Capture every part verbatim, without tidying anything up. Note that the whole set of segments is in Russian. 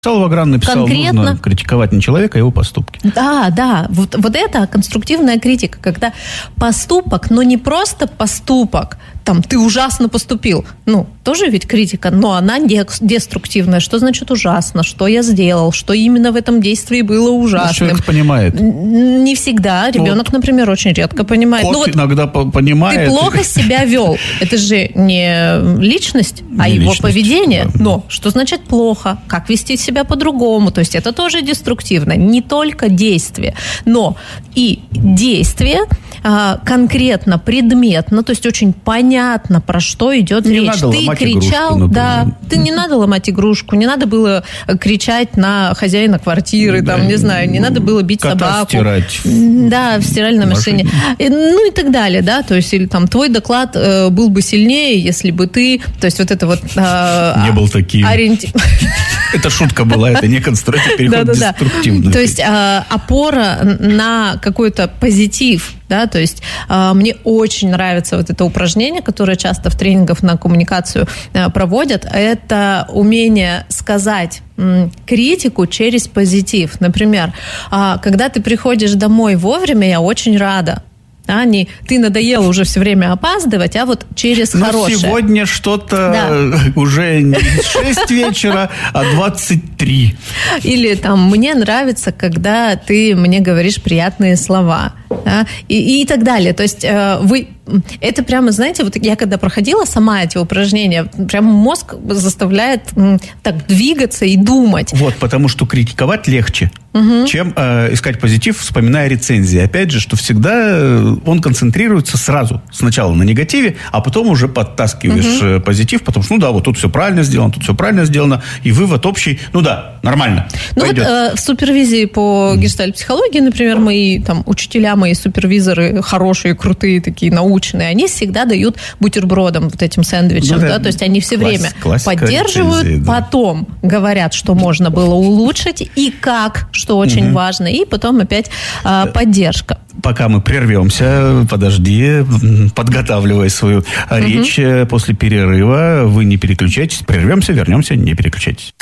Салва Гран написал, конкретно... нужно критиковать не человека, а его поступки. Да, да. Вот, вот это конструктивная критика, когда поступок, но не просто поступок, там, ты ужасно поступил. Ну, тоже ведь критика, но она деструктивная. Что значит ужасно? Что я сделал? Что именно в этом действии было ужасным? Ну, человек понимает. Не всегда. Ребенок, вот. например, очень редко понимает. Кот ну, вот иногда понимает. Ты плохо себя вел. Это же не личность, а не его личность, поведение. Да. Но что значит плохо? Как вести себя по-другому? То есть это тоже деструктивно. Не только действие, но и действие конкретно, предметно, то есть очень понятно, про что идет не речь. Надо ты кричал, игрушку, да, ты не надо ломать игрушку, не надо было кричать на хозяина квартиры, да, там, не знаю, не надо было бить кота собаку. Стирать. Да, в стиральной машине. Ну и так далее, да, то есть или там твой доклад э, был бы сильнее, если бы ты, то есть вот это вот... Э, не был таким. Ориенти... Это шутка была, это не конструктивный переход, деструктивный. То есть опора на какой-то позитив. Да, то есть э, мне очень нравится вот это упражнение, которое часто в тренингах на коммуникацию э, проводят. Это умение сказать э, критику через позитив. Например, э, когда ты приходишь домой вовремя, я очень рада. А не ты надоело уже все время опаздывать, а вот через Но хорошее. сегодня что-то да. уже не шесть вечера, а двадцать три. Или там мне нравится, когда ты мне говоришь приятные слова. Да? И, и так далее. То есть э, вы... Это прямо, знаете, вот я когда проходила сама эти упражнения, прямо мозг заставляет м, так двигаться и думать. Вот, потому что критиковать легче, угу. чем э, искать позитив, вспоминая рецензии. Опять же, что всегда он концентрируется сразу. Сначала на негативе, а потом уже подтаскиваешь угу. позитив, потому что, ну да, вот тут все правильно сделано, тут все правильно сделано, и вывод общий, ну да, нормально, ну пойдет. Вот э, в супервизии по гештальт-психологии, например, мои там учителя, мои супервизоры, хорошие, крутые, такие научные, они всегда дают бутербродом, вот этим сэндвичем, ну, да, да, то есть они все класс, время поддерживают, рецензии, да. потом говорят, что можно было улучшить и как, что очень угу. важно, и потом опять а, поддержка. Пока мы прервемся, подожди, подготавливай свою угу. речь после перерыва, вы не переключайтесь, прервемся, вернемся, не переключайтесь.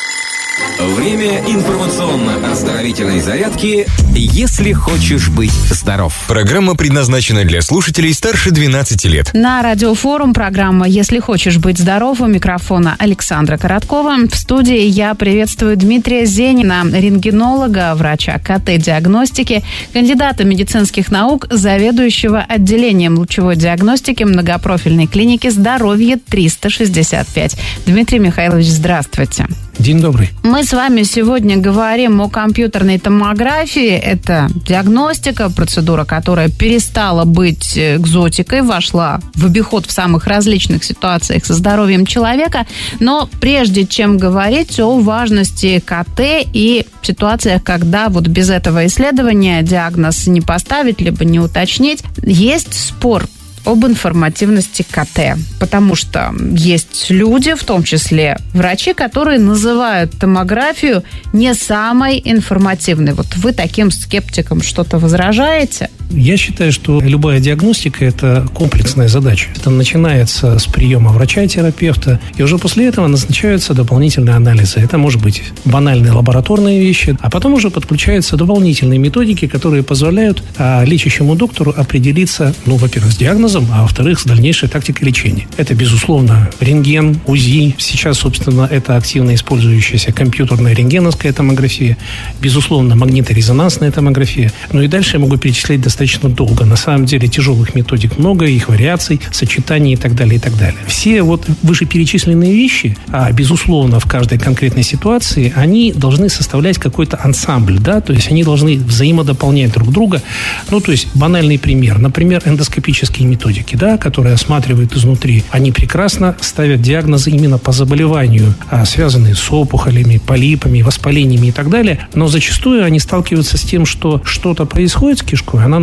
Время информационно-оздоровительной зарядки «Если хочешь быть здоров». Программа предназначена для слушателей старше двенадцати лет. На Радиофорум программа «Если хочешь быть здоров», у микрофона Александра Короткова. В студии я приветствую Дмитрия Зенина, рентгенолога, врача ка тэ-диагностики, кандидата медицинских наук, заведующего отделением лучевой диагностики многопрофильной клиники «Здоровье триста шестьдесят пять». Дмитрий Михайлович, здравствуйте. День добрый. Мы с вами сегодня говорим о компьютерной томографии. Это диагностика, процедура, которая перестала быть экзотикой, вошла в обиход в самых различных ситуациях со здоровьем человека. Но прежде чем говорить о важности ка тэ и ситуациях, когда вот без этого исследования диагноз не поставить, либо не уточнить, есть спор об информативности ка тэ. Потому что есть люди, в том числе врачи, которые называют томографию не самой информативной. Вот вы таким скептикам что-то возражаете? Я считаю, что любая диагностика – это комплексная задача. Это начинается с приема врача-терапевта, и уже после этого назначаются дополнительные анализы. Это может быть банальные лабораторные вещи, а потом уже подключаются дополнительные методики, которые позволяют а, лечащему доктору определиться, ну, во-первых, с диагнозом, а во-вторых, с дальнейшей тактикой лечения. Это, безусловно, рентген, УЗИ. Сейчас, собственно, это активно использующаяся компьютерная рентгеновская томография. Безусловно, магниторезонансная томография. Ну и дальше я могу перечислять достаточно долго. На самом деле тяжелых методик много, их вариаций, сочетаний и так далее, и так далее. Все вот вышеперечисленные вещи, а, безусловно, в каждой конкретной ситуации, они должны составлять какой-то ансамбль, да, то есть они должны взаимодополнять друг друга. Ну, то есть банальный пример. Например, эндоскопические методики. Да, которые осматривают изнутри, они прекрасно ставят диагнозы именно по заболеванию, связанные с опухолями, полипами, воспалениями и так далее. Но зачастую они сталкиваются с тем, что что-то происходит с кишкой, она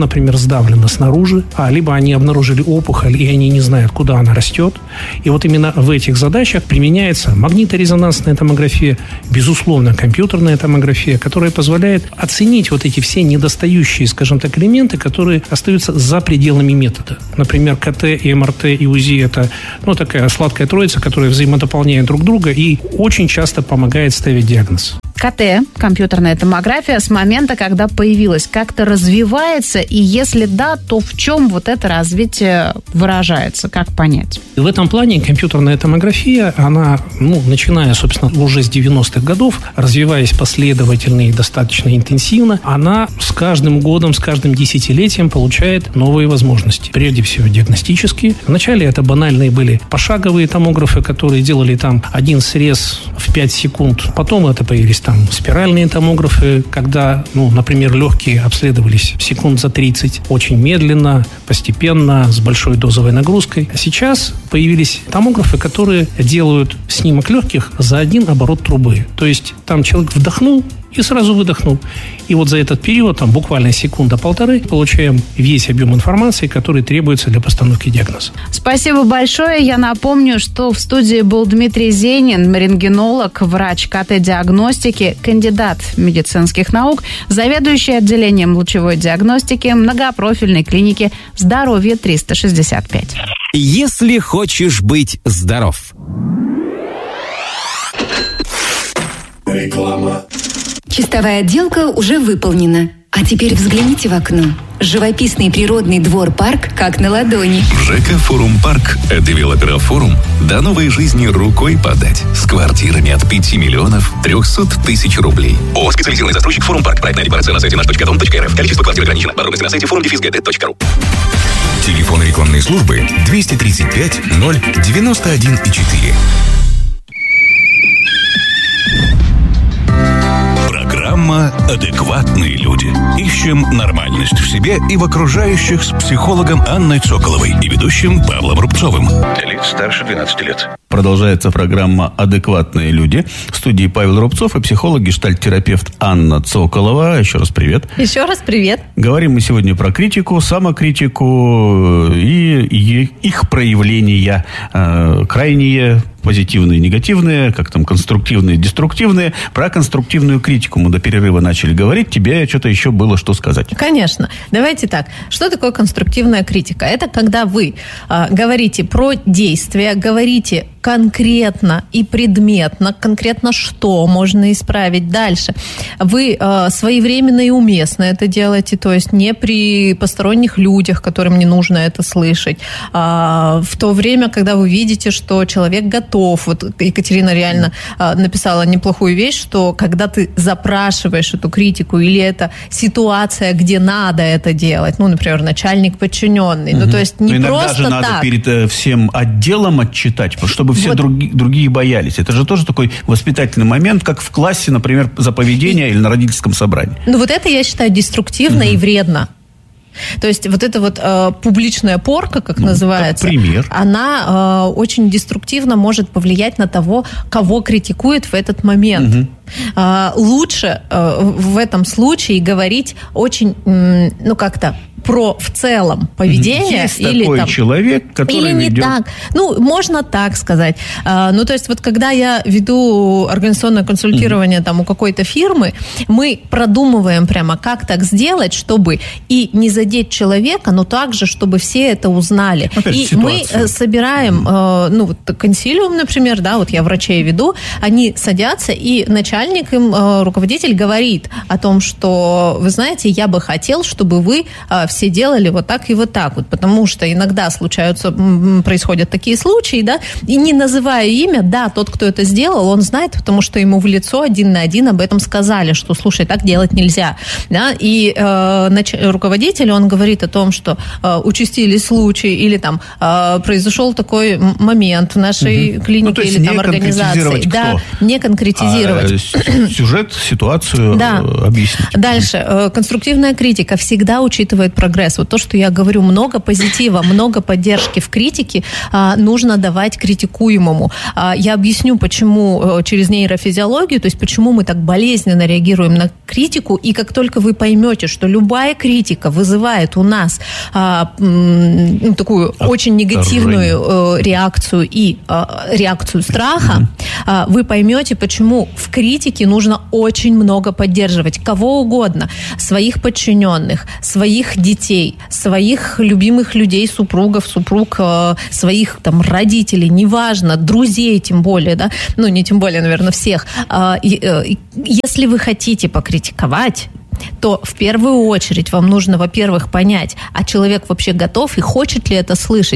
например, сдавлена снаружи, а либо они обнаружили опухоль, и они не знают, куда она растет. И вот именно в этих задачах применяется магниторезонансная томография, безусловно, компьютерная томография, которая позволяет оценить вот эти все недостающие, скажем так, элементы, которые остаются за пределами метода. Например, КТ и МРТ и УЗИ – это ну, такая сладкая троица, которая взаимодополняет друг друга и очень часто помогает ставить диагноз. КТ, компьютерная томография, с момента, когда появилась, как-то развивается? И если да, то в чем вот это развитие выражается? Как понять? В этом плане компьютерная томография, она, ну, начиная, собственно, уже с девяностых годов, развиваясь последовательно и достаточно интенсивно, она с каждым годом, с каждым десятилетием получает новые возможности. Прежде всего, диагностические. Вначале это банальные были пошаговые томографы, которые делали там один срез в пять секунд. Потом это появились там спиральные томографы, когда, ну, например, легкие обследовались секунд за тридцать, очень медленно, постепенно, с большой дозовой нагрузкой. А сейчас появились томографы, которые делают снимок легких за один оборот трубы. То есть там человек вдохнул и сразу выдохнул. И вот за этот период, там буквально секунда-полторы, получаем весь объем информации, который требуется для постановки диагноза. Спасибо большое. Я напомню, что в студии был Дмитрий Зенин, рентгенолог, врач КТ-диагностики, кандидат медицинских наук, заведующий отделением лучевой диагностики многопрофильной клиники «Здоровье триста шестьдесят пять». Если хочешь быть здоров. Реклама. Чистовая отделка уже выполнена. А теперь взгляните в окно. Живописный природный двор-парк как на ладони. ЖК «Форум Парк» от девелопера «Форум» до новой жизни рукой подать. С квартирами от пяти миллионов трехсот тысяч рублей. ООО «Специализированный застройщик «Форум Парк». Проектная декларация на сайте наш точка дом точка эр эф. Количество квартир ограничено. Подробности на сайте форум дефис гэдэ точка ру. Телефон рекламной службы двести тридцать пять ноль девяносто один четыре. Программа «Адекватные люди». Ищем нормальность в себе и в окружающих с психологом Анной Цоколовой и ведущим Павлом Рубцовым. Для лиц старше двенадцати лет. Продолжается программа «Адекватные люди». В студии Павел Рубцов и психолог, гештальт-терапевт Анна Цоколова. Еще раз привет. Еще раз привет. Говорим мы сегодня про критику, самокритику и, и их проявления. Э, крайние, позитивные, негативные, как там, конструктивные, деструктивные. Про конструктивную критику мы до перерыва начали говорить. Тебе что-то еще было что сказать. Конечно. Давайте так. Что такое конструктивная критика? Это когда вы э, говорите про действия, говорите конкретно и предметно, конкретно что можно исправить дальше. Вы э, своевременно и уместно это делаете, то есть не при посторонних людях, которым не нужно это слышать. А в то время, когда вы видите, что человек готов. Вот Екатерина реально э, написала неплохую вещь, что когда ты запрашиваешь эту критику или это ситуация, где надо это делать, ну, например, начальник подчиненный, угу. ну, то есть не Но просто иногда же так. надо перед э, всем отделом отчитать, чтобы все вот. други, другие боялись. Это же тоже такой воспитательный момент, как в классе, например, за поведение и, или на родительском собрании. Ну, вот это, я считаю, деструктивно угу. и вредно. То есть вот эта вот э, публичная порка, как ну, называется, как пример. Она э, очень деструктивно может повлиять на того, кого критикует в этот момент. Угу. Э, лучше э, в этом случае говорить очень, э, ну как-то, про в целом поведение. Есть или такой там, человек, который или не ведет... так. Ну, можно так сказать. А, ну, то есть вот когда я веду организационное консультирование mm-hmm. там у какой-то фирмы, мы продумываем прямо, как так сделать, чтобы и не задеть человека, но также, чтобы все это узнали. Опять и ситуацию. Мы собираем, mm-hmm. э, ну, вот консилиум, например, да, вот я врачей веду, они садятся, и начальник им, э, руководитель говорит о том, что, вы знаете, я бы хотел, чтобы вы э, все делали вот так и вот так вот, потому что иногда случаются, происходят такие случаи, да, и не называя имя, да, тот, кто это сделал, он знает, потому что ему в лицо один на один об этом сказали, что, слушай, так делать нельзя, да, и э, нач... руководитель, он говорит о том, что э, участились случаи или там э, произошел такой момент в нашей угу. клинике ну, или там организации. Да, не конкретизировать. А, сюжет, ситуацию да. объяснить. Дальше. Конструктивная критика всегда учитывает прогресс. Вот то, что я говорю, много позитива, много поддержки в критике а, нужно давать критикуемому. А, я объясню, почему а, через нейрофизиологию, то есть почему мы так болезненно реагируем на критику, и как только вы поймете, что любая критика вызывает у нас а, м, такую Отторжение. очень негативную а, реакцию и а, реакцию страха, mm-hmm. а, вы поймете, почему в критике нужно очень много поддерживать кого угодно, своих подчиненных, своих детей, своих любимых людей, супругов, супруг, э, своих там родителей, неважно, друзей тем более, да, ну не тем более, наверное, всех. Э, э, если вы хотите покритиковать, то в первую очередь вам нужно, во-первых, понять, а человек вообще готов и хочет ли это слышать.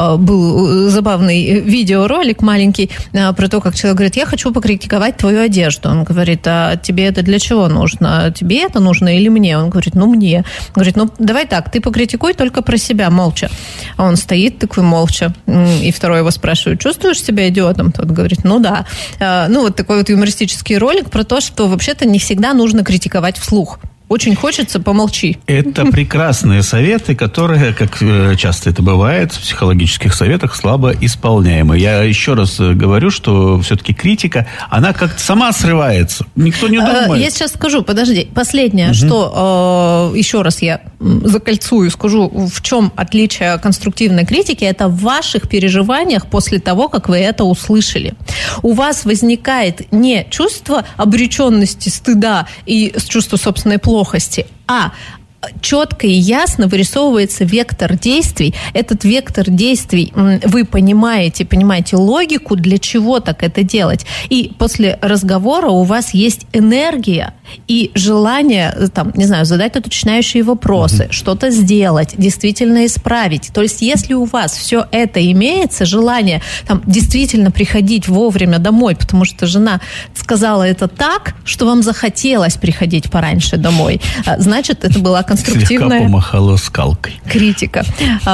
Был забавный видеоролик маленький про то, как человек говорит: я хочу покритиковать твою одежду. Он говорит: а тебе это для чего нужно? Тебе это нужно или мне? Он говорит: ну мне. Он говорит: ну давай так, ты покритикуй только про себя, молча. А он стоит такой молча. И второй его спрашивает: чувствуешь себя идиотом? Тот говорит: ну да. Ну вот такой вот юмористический ролик про то, что вообще-то не всегда нужно критиковать вслух. Очень хочется, помолчи. Это прекрасные советы, которые, как часто это бывает, в психологических советах слабо исполняемы. Я еще раз говорю, что все-таки критика, она как-то сама срывается. Никто не думает. Я сейчас скажу, подожди, последнее, угу. что э, еще раз я закольцую, скажу, в чем отличие конструктивной критики. Это в ваших переживаниях после того, как вы это услышали. У вас возникает не чувство обреченности, стыда и чувство собственной плохости, а четко и ясно вырисовывается вектор действий. Этот вектор действий вы понимаете, понимаете логику, для чего так это делать. И после разговора у вас есть энергия и желание, там, не знаю, задать уточняющие вопросы, mm-hmm. что-то сделать, действительно исправить. То есть, если у вас все это имеется, желание там, действительно приходить вовремя домой, потому что жена сказала это так, что вам захотелось приходить пораньше домой, значит, это была конструктивная... Слегка помахала скалкой. Критика.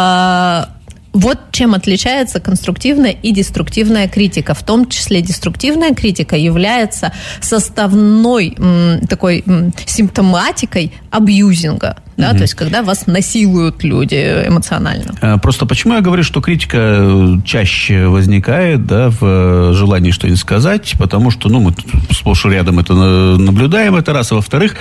Вот чем отличается конструктивная и деструктивная критика. В том числе деструктивная критика является составной м, такой м, симптоматикой абьюзинга. Да, mm-hmm. то есть, когда вас насилуют люди эмоционально. Просто почему я говорю, что критика чаще возникает, да, в желании что-нибудь сказать, потому что, ну, мы сплошь и рядом это наблюдаем, это раз. А во-вторых,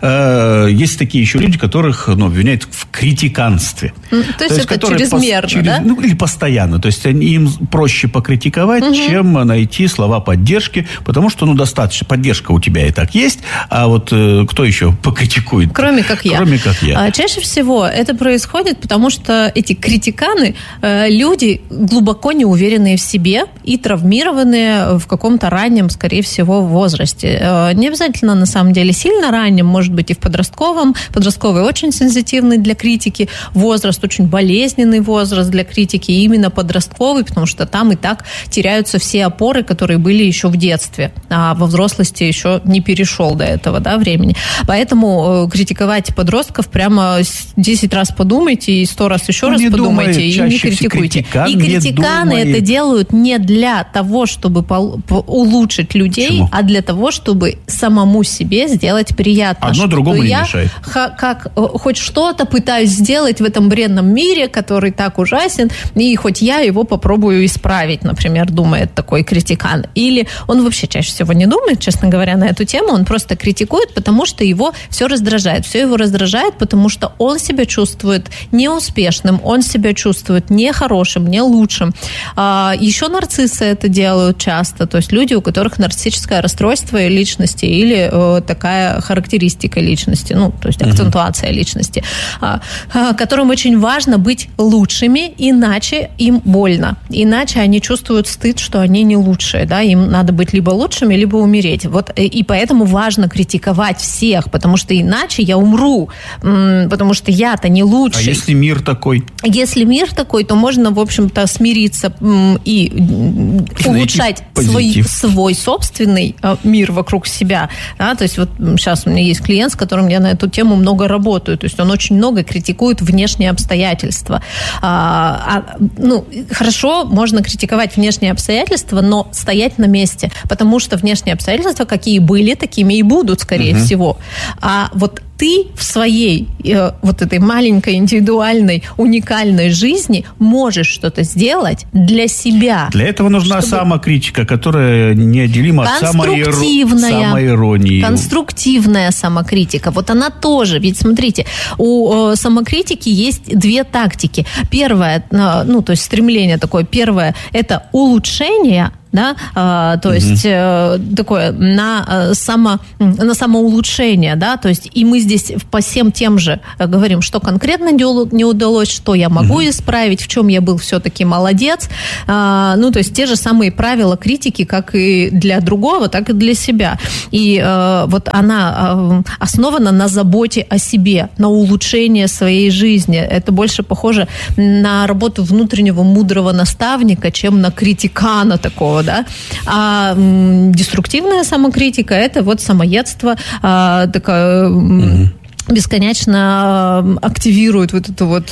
есть такие еще люди, которых, ну, обвиняют в критиканстве. Mm, то, то есть, это чрезмерно, пос- через, да? Ну, или постоянно. То есть, им проще покритиковать, mm-hmm. чем найти слова поддержки, потому что, ну, достаточно. Поддержка у тебя и так есть, а вот э, кто еще покритикует? Кроме как я. Кроме как я. А чаще всего это происходит, потому что эти критиканы э, люди глубоко неуверенные в себе и травмированные в каком-то раннем, скорее всего, возрасте. Э, не обязательно, на самом деле, сильно раннем, может быть, и в подростковом. Подростковый очень сенситивный для критики возраст, очень болезненный возраст для критики, и именно подростковый, потому что там и так теряются все опоры, которые были еще в детстве, а во взрослости еще не перешел до этого, да, времени. Поэтому э, критиковать подростков прям Прямо десять раз подумайте и сто раз еще ну, раз подумайте думает, и не критикуйте. Критикан и критиканы это делают не для того, чтобы пол- улучшить людей, Почему? а для того, чтобы самому себе сделать приятно. Одно другому не мешает. Х- как хоть что-то пытаюсь сделать в этом бренном мире, который так ужасен, и хоть я его попробую исправить, например, думает такой критикан. Или он вообще чаще всего не думает, честно говоря, на эту тему, он просто критикует, потому что его все раздражает. Все его раздражает, потому потому что он себя чувствует неуспешным, он себя чувствует нехорошим, не лучшим. А, еще нарциссы это делают часто, то есть люди, у которых нарциссическое расстройство личности или э, такая характеристика личности, ну, то есть акцентуация mm-hmm. личности, а, а, которым очень важно быть лучшими, иначе им больно, иначе они чувствуют стыд, что они не лучшие, да, им надо быть либо лучшими, либо умереть. Вот, и поэтому важно критиковать всех, потому что иначе я умру, потому что я-то не лучший. А если мир такой? Если мир такой, то можно, в общем-то, смириться и улучшать свой, свой собственный мир вокруг себя. Да? То есть вот сейчас у меня есть клиент, с которым я на эту тему много работаю. То есть он очень много критикует внешние обстоятельства. А, а, ну, хорошо, можно критиковать внешние обстоятельства, но стоять на месте, потому что внешние обстоятельства какие были, такими и будут, скорее угу. всего. А вот ты в своей э, вот этой маленькой, индивидуальной, уникальной жизни можешь что-то сделать для себя. Для этого нужна чтобы... самокритика, которая неотделима от конструктивная, самоиронии. Конструктивная самокритика. Вот она тоже. Ведь смотрите, у э, самокритики есть две тактики. Первое, э, ну, то есть стремление такое. Первое, это улучшение, да, а, то есть угу. э, такое на, само, на самоулучшение, да, то есть и мы здесь по всем тем же говорим, что конкретно не удалось, что я могу угу. исправить, в чем я был все-таки молодец, а, ну, то есть те же самые правила критики, как и для другого, так и для себя. И э, вот она э, основана на заботе о себе, на улучшении своей жизни. Это больше похоже на работу внутреннего мудрого наставника, чем на критикана такого, да, а м, деструктивная самокритика – это вот самоедство, а, такая м, бесконечно активирует вот это вот…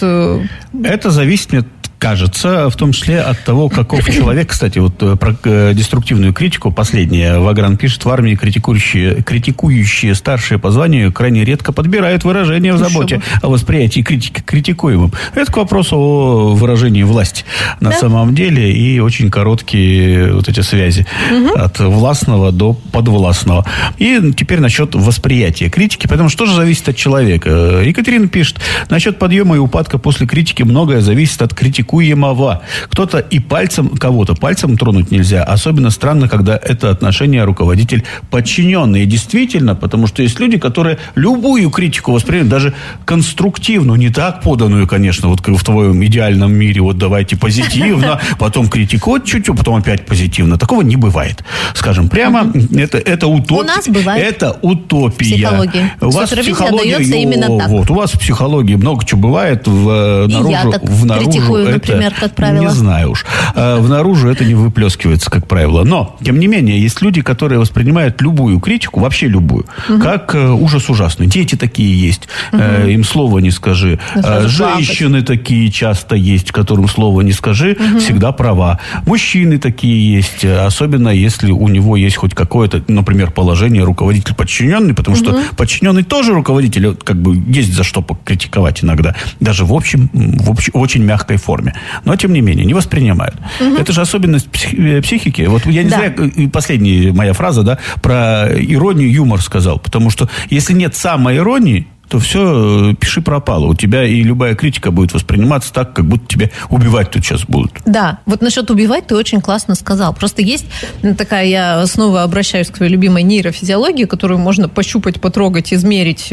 Это зависит от кажется, в том числе от того, каков человек. Кстати, вот про деструктивную критику последняя. Вагран пишет, в армии критикующие, критикующие старшие по званию крайне редко подбирают выражения в заботе о восприятии критики критикуемым. Это к вопросу о выражении власти на да? самом деле, и очень короткие вот эти связи угу. от властного до подвластного. И теперь насчет восприятия критики, потому что тоже зависит от человека. Екатерина пишет, насчет подъема и упадка после критики многое зависит от критикуемого. Кто-то и пальцем, кого-то пальцем тронуть нельзя. Особенно странно, когда это отношение руководитель-подчиненный. И действительно, потому что есть люди, которые любую критику воспринимают, даже конструктивную, не так поданную, конечно, вот в твоем идеальном мире, вот давайте позитивно, потом критикуют чуть-чуть, потом опять позитивно. Такого не бывает. Скажем прямо, это, это утопия. У нас бывает. Это утопия. Психология. У вас психология дается именно так. Вот, у вас в психологии много чего бывает. В, наружу, я так в наружу критикую, это, например, как правило. Не знаю уж. В наружу это не выплескивается, как правило. Но, тем не менее, есть люди, которые воспринимают любую критику, вообще любую, угу. как ужас ужасный. Дети такие есть, угу. им слова не скажи. Женщины плакать. Такие часто есть, которым слова не скажи, угу. всегда права. Мужчины такие есть, особенно если у него есть хоть какое-то, например, положение руководитель-подчиненный, потому угу. что подчиненный тоже руководитель, как бы есть за что покритиковать иногда. Даже в общем, в общем, очень мягкой форме. Но, тем не менее, не воспринимают. Угу. Это же особенность псих- психики. Вот я не да. знаю, последняя моя фраза, да, про иронию, юмор сказал. Потому что если нет самоиронии, то все, пиши пропало. У тебя и любая критика будет восприниматься так, как будто тебя убивать тут сейчас будут. Да, вот насчет убивать ты очень классно сказал. Просто есть такая, я снова обращаюсь к своей любимой нейрофизиологии, которую можно пощупать, потрогать, измерить,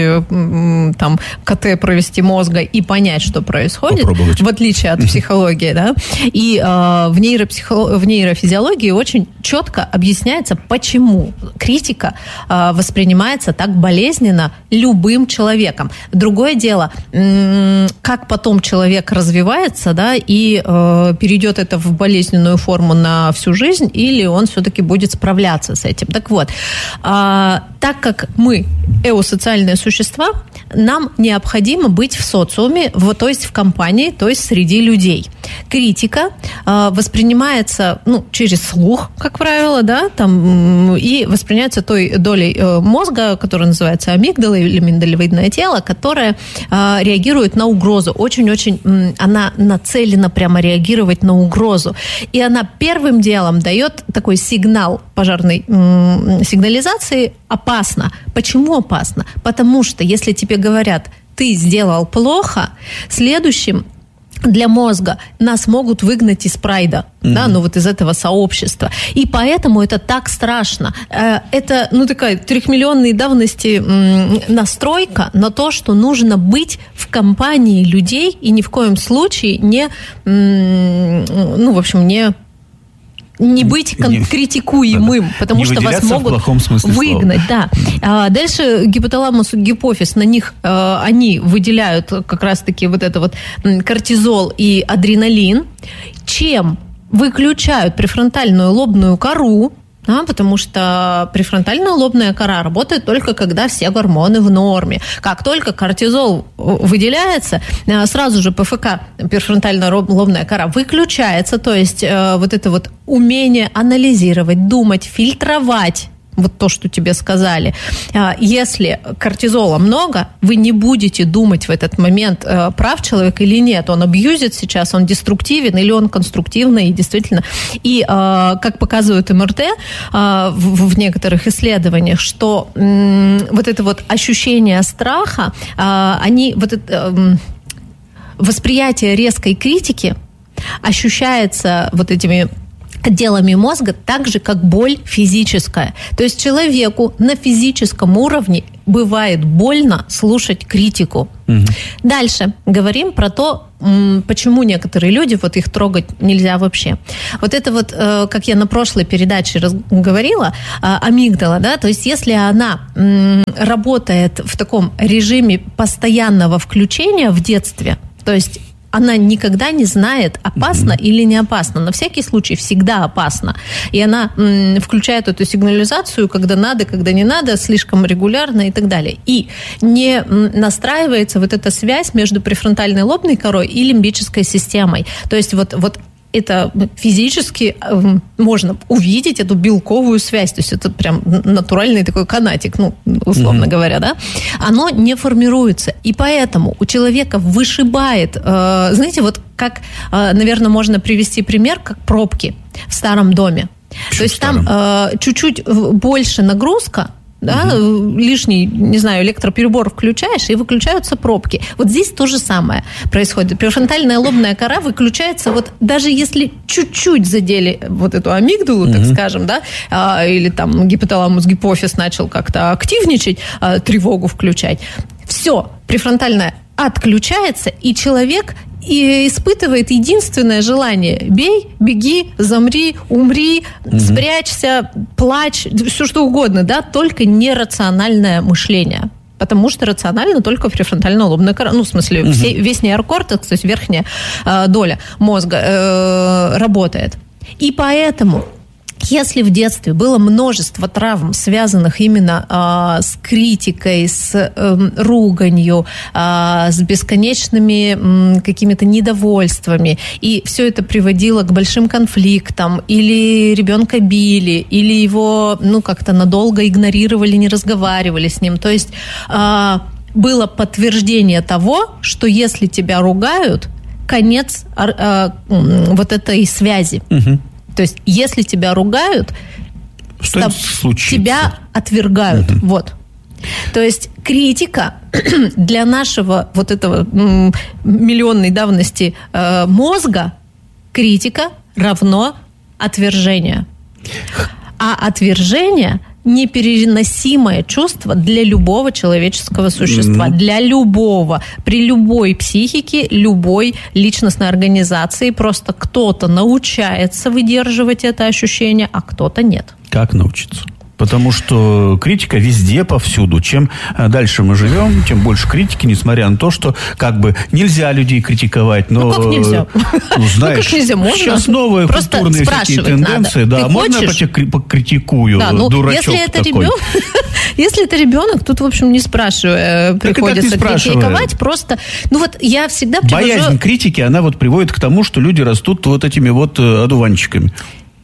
там, КТ провести мозга и понять, что происходит. Попробовать. В отличие от психологии, да. И э, в, нейропсихо... в нейрофизиологии очень четко объясняется, почему критика э, воспринимается так болезненно любым человеком. Другое дело, как потом человек развивается, да, и э, перейдет это в болезненную форму на всю жизнь, или он все-таки будет справляться с этим. Так вот, э, так как мы эусоциальные существа, нам необходимо быть в социуме, в, то есть в компании, то есть среди людей. Критика э, воспринимается, ну, через слух, как правило, да, там, и воспринимается той долей э, мозга, которая называется амигдала или миндалевидное тело, которое э, реагирует на угрозу. Очень-очень э, она нацелена прямо реагировать на угрозу. И она первым делом дает такой сигнал пожарной э, сигнализации: опасно. Почему опасно? Потому что если тебе говорят, ты сделал плохо, следующим для мозга нас могут выгнать из прайда, mm-hmm. да, ну вот из этого сообщества. И поэтому это так страшно. Это, ну, такая трехмиллионной давности настройка на то, что нужно быть в компании людей и ни в коем случае не, ну, в общем, не... не быть кон- критикуемым, да, потому что вас могут выгнать. Да. А дальше гипоталамус и гипофиз, на них а, они выделяют как раз-таки вот это вот кортизол и адреналин, чем выключают префронтальную лобную кору, да, потому что префронтальная лобная кора работает только когда все гормоны в норме. Как только кортизол выделяется, сразу же ПФК, префронтальная лобная кора, выключается, то есть вот это вот умение анализировать, думать, фильтровать вот то, что тебе сказали. Если кортизола много, вы не будете думать в этот момент, прав человек или нет. Он абьюзит сейчас, он деструктивен или он конструктивный, и действительно. И, как показывают эм эр тэ в некоторых исследованиях, что вот это вот ощущение страха, они, вот это восприятие резкой критики ощущается вот этими отделами мозга так же, как боль физическая. То есть человеку на физическом уровне бывает больно слушать критику. Угу. Дальше говорим про то, почему некоторые люди, вот их трогать нельзя вообще. Вот это вот, как я на прошлой передаче говорила, амигдала, да, то есть если она работает в таком режиме постоянного включения в детстве, то есть она никогда не знает, опасно mm-hmm. или не опасно. На всякий случай всегда опасно. И она м, включает эту сигнализацию, когда надо, когда не надо, слишком регулярно и так далее. И не м, настраивается вот эта связь между префронтальной лобной корой и лимбической системой. То есть вот, вот это физически э, можно увидеть эту белковую связь. То есть это прям натуральный такой канатик, ну, условно mm-hmm. говоря, да? Оно не формируется. И поэтому у человека вышибает, э, знаете, вот как, э, наверное, можно привести пример, как пробки в старом доме. Почему То есть старом? там э, чуть-чуть больше нагрузка, да, угу. лишний, не знаю, электроперебор включаешь, и выключаются пробки. Вот здесь то же самое происходит. Префронтальная лобная кора выключается, вот даже если чуть-чуть задели вот эту амигдалу, угу. так скажем, да, или там гипоталамус, гипофиз начал как-то активничать, тревогу включать. Все, префронтальная отключается, и человек и испытывает единственное желание: бей, беги, замри, умри, угу. спрячься, плачь, все что угодно, да, только нерациональное мышление. Потому что рационально только префронтально-лобная кора, ну, в смысле, угу. все, весь неокортекс, то есть верхняя э, доля мозга э, работает. И поэтому, если в детстве было множество травм, связанных именно э, с критикой, с э, руганью, э, с бесконечными э, какими-то недовольствами, и все это приводило к большим конфликтам, или ребенка били, или его, ну, как-то надолго игнорировали, не разговаривали с ним, то есть э, было подтверждение того, что если тебя ругают, конец э, э, вот этой связи. Угу. То есть, если тебя ругают, стоб... тебя отвергают. Угу. Вот. То есть, критика для нашего вот этого м- миллионной давности э, мозга, критика равно отвержение. А отвержение непереносимое чувство для любого человеческого существа, mm-hmm. для любого, при любой психике, любой личностной организации. Просто кто-то научается выдерживать это ощущение, а кто-то нет. Как научиться? Потому что критика везде, повсюду. Чем дальше мы живем, тем больше критики, несмотря на то, что как бы нельзя людей критиковать. Но, ну, как нельзя? Ну, знаешь, ну, как нельзя? Можно? Сейчас новые просто культурные всякие тенденции. Да, можно я тебя покритикую, да, ну, дурачок если это такой? Ребенок, если это ребенок, тут, в общем, не спрашивая, приходится критиковать. Просто, ну вот я всегда привожу... Боязнь критики, она вот приводит к тому, что люди растут вот этими вот одуванчиками.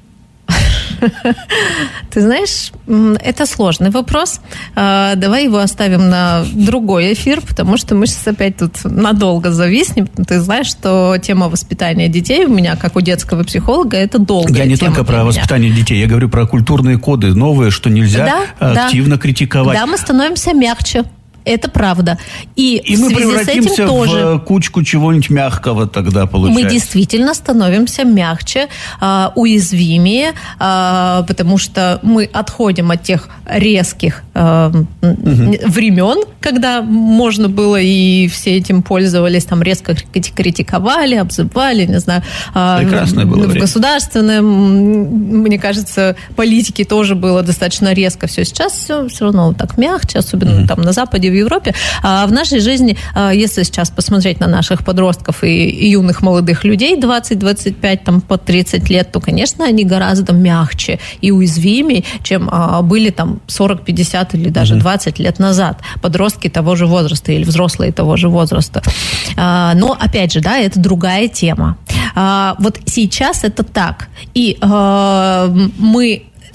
Ты знаешь, это сложный вопрос. Давай его оставим на другой эфир, потому что мы сейчас опять тут надолго зависнем. Ты знаешь, что тема воспитания детей у меня, как у детского психолога, это долгая тема. Я не только про воспитание детей, я говорю про культурные коды новые, что нельзя да, активно да. критиковать. Да, мы становимся мягче. Это правда. И, и мы превратимся в тоже, кучку чего-нибудь мягкого тогда, получается. Мы действительно становимся мягче, э, уязвимее, э, потому что мы отходим от тех резких э, угу. времен, когда можно было, и все этим пользовались, там резко критиковали, обзывали, не знаю. Э, Прекрасное было в время. Государственном, мне кажется, политике тоже было достаточно резко все. Сейчас все, все равно так мягче, особенно угу. там на Западе, в Европе. А в нашей жизни, если сейчас посмотреть на наших подростков и юных молодых людей двадцать-двадцать пять, там, по тридцать лет, то, конечно, они гораздо мягче и уязвимее, чем были там сорок-пятьдесят или даже mm-hmm. двадцать лет назад. Подростки того же возраста или взрослые того же возраста. Но, опять же, да, это другая тема. Вот сейчас это так. И мы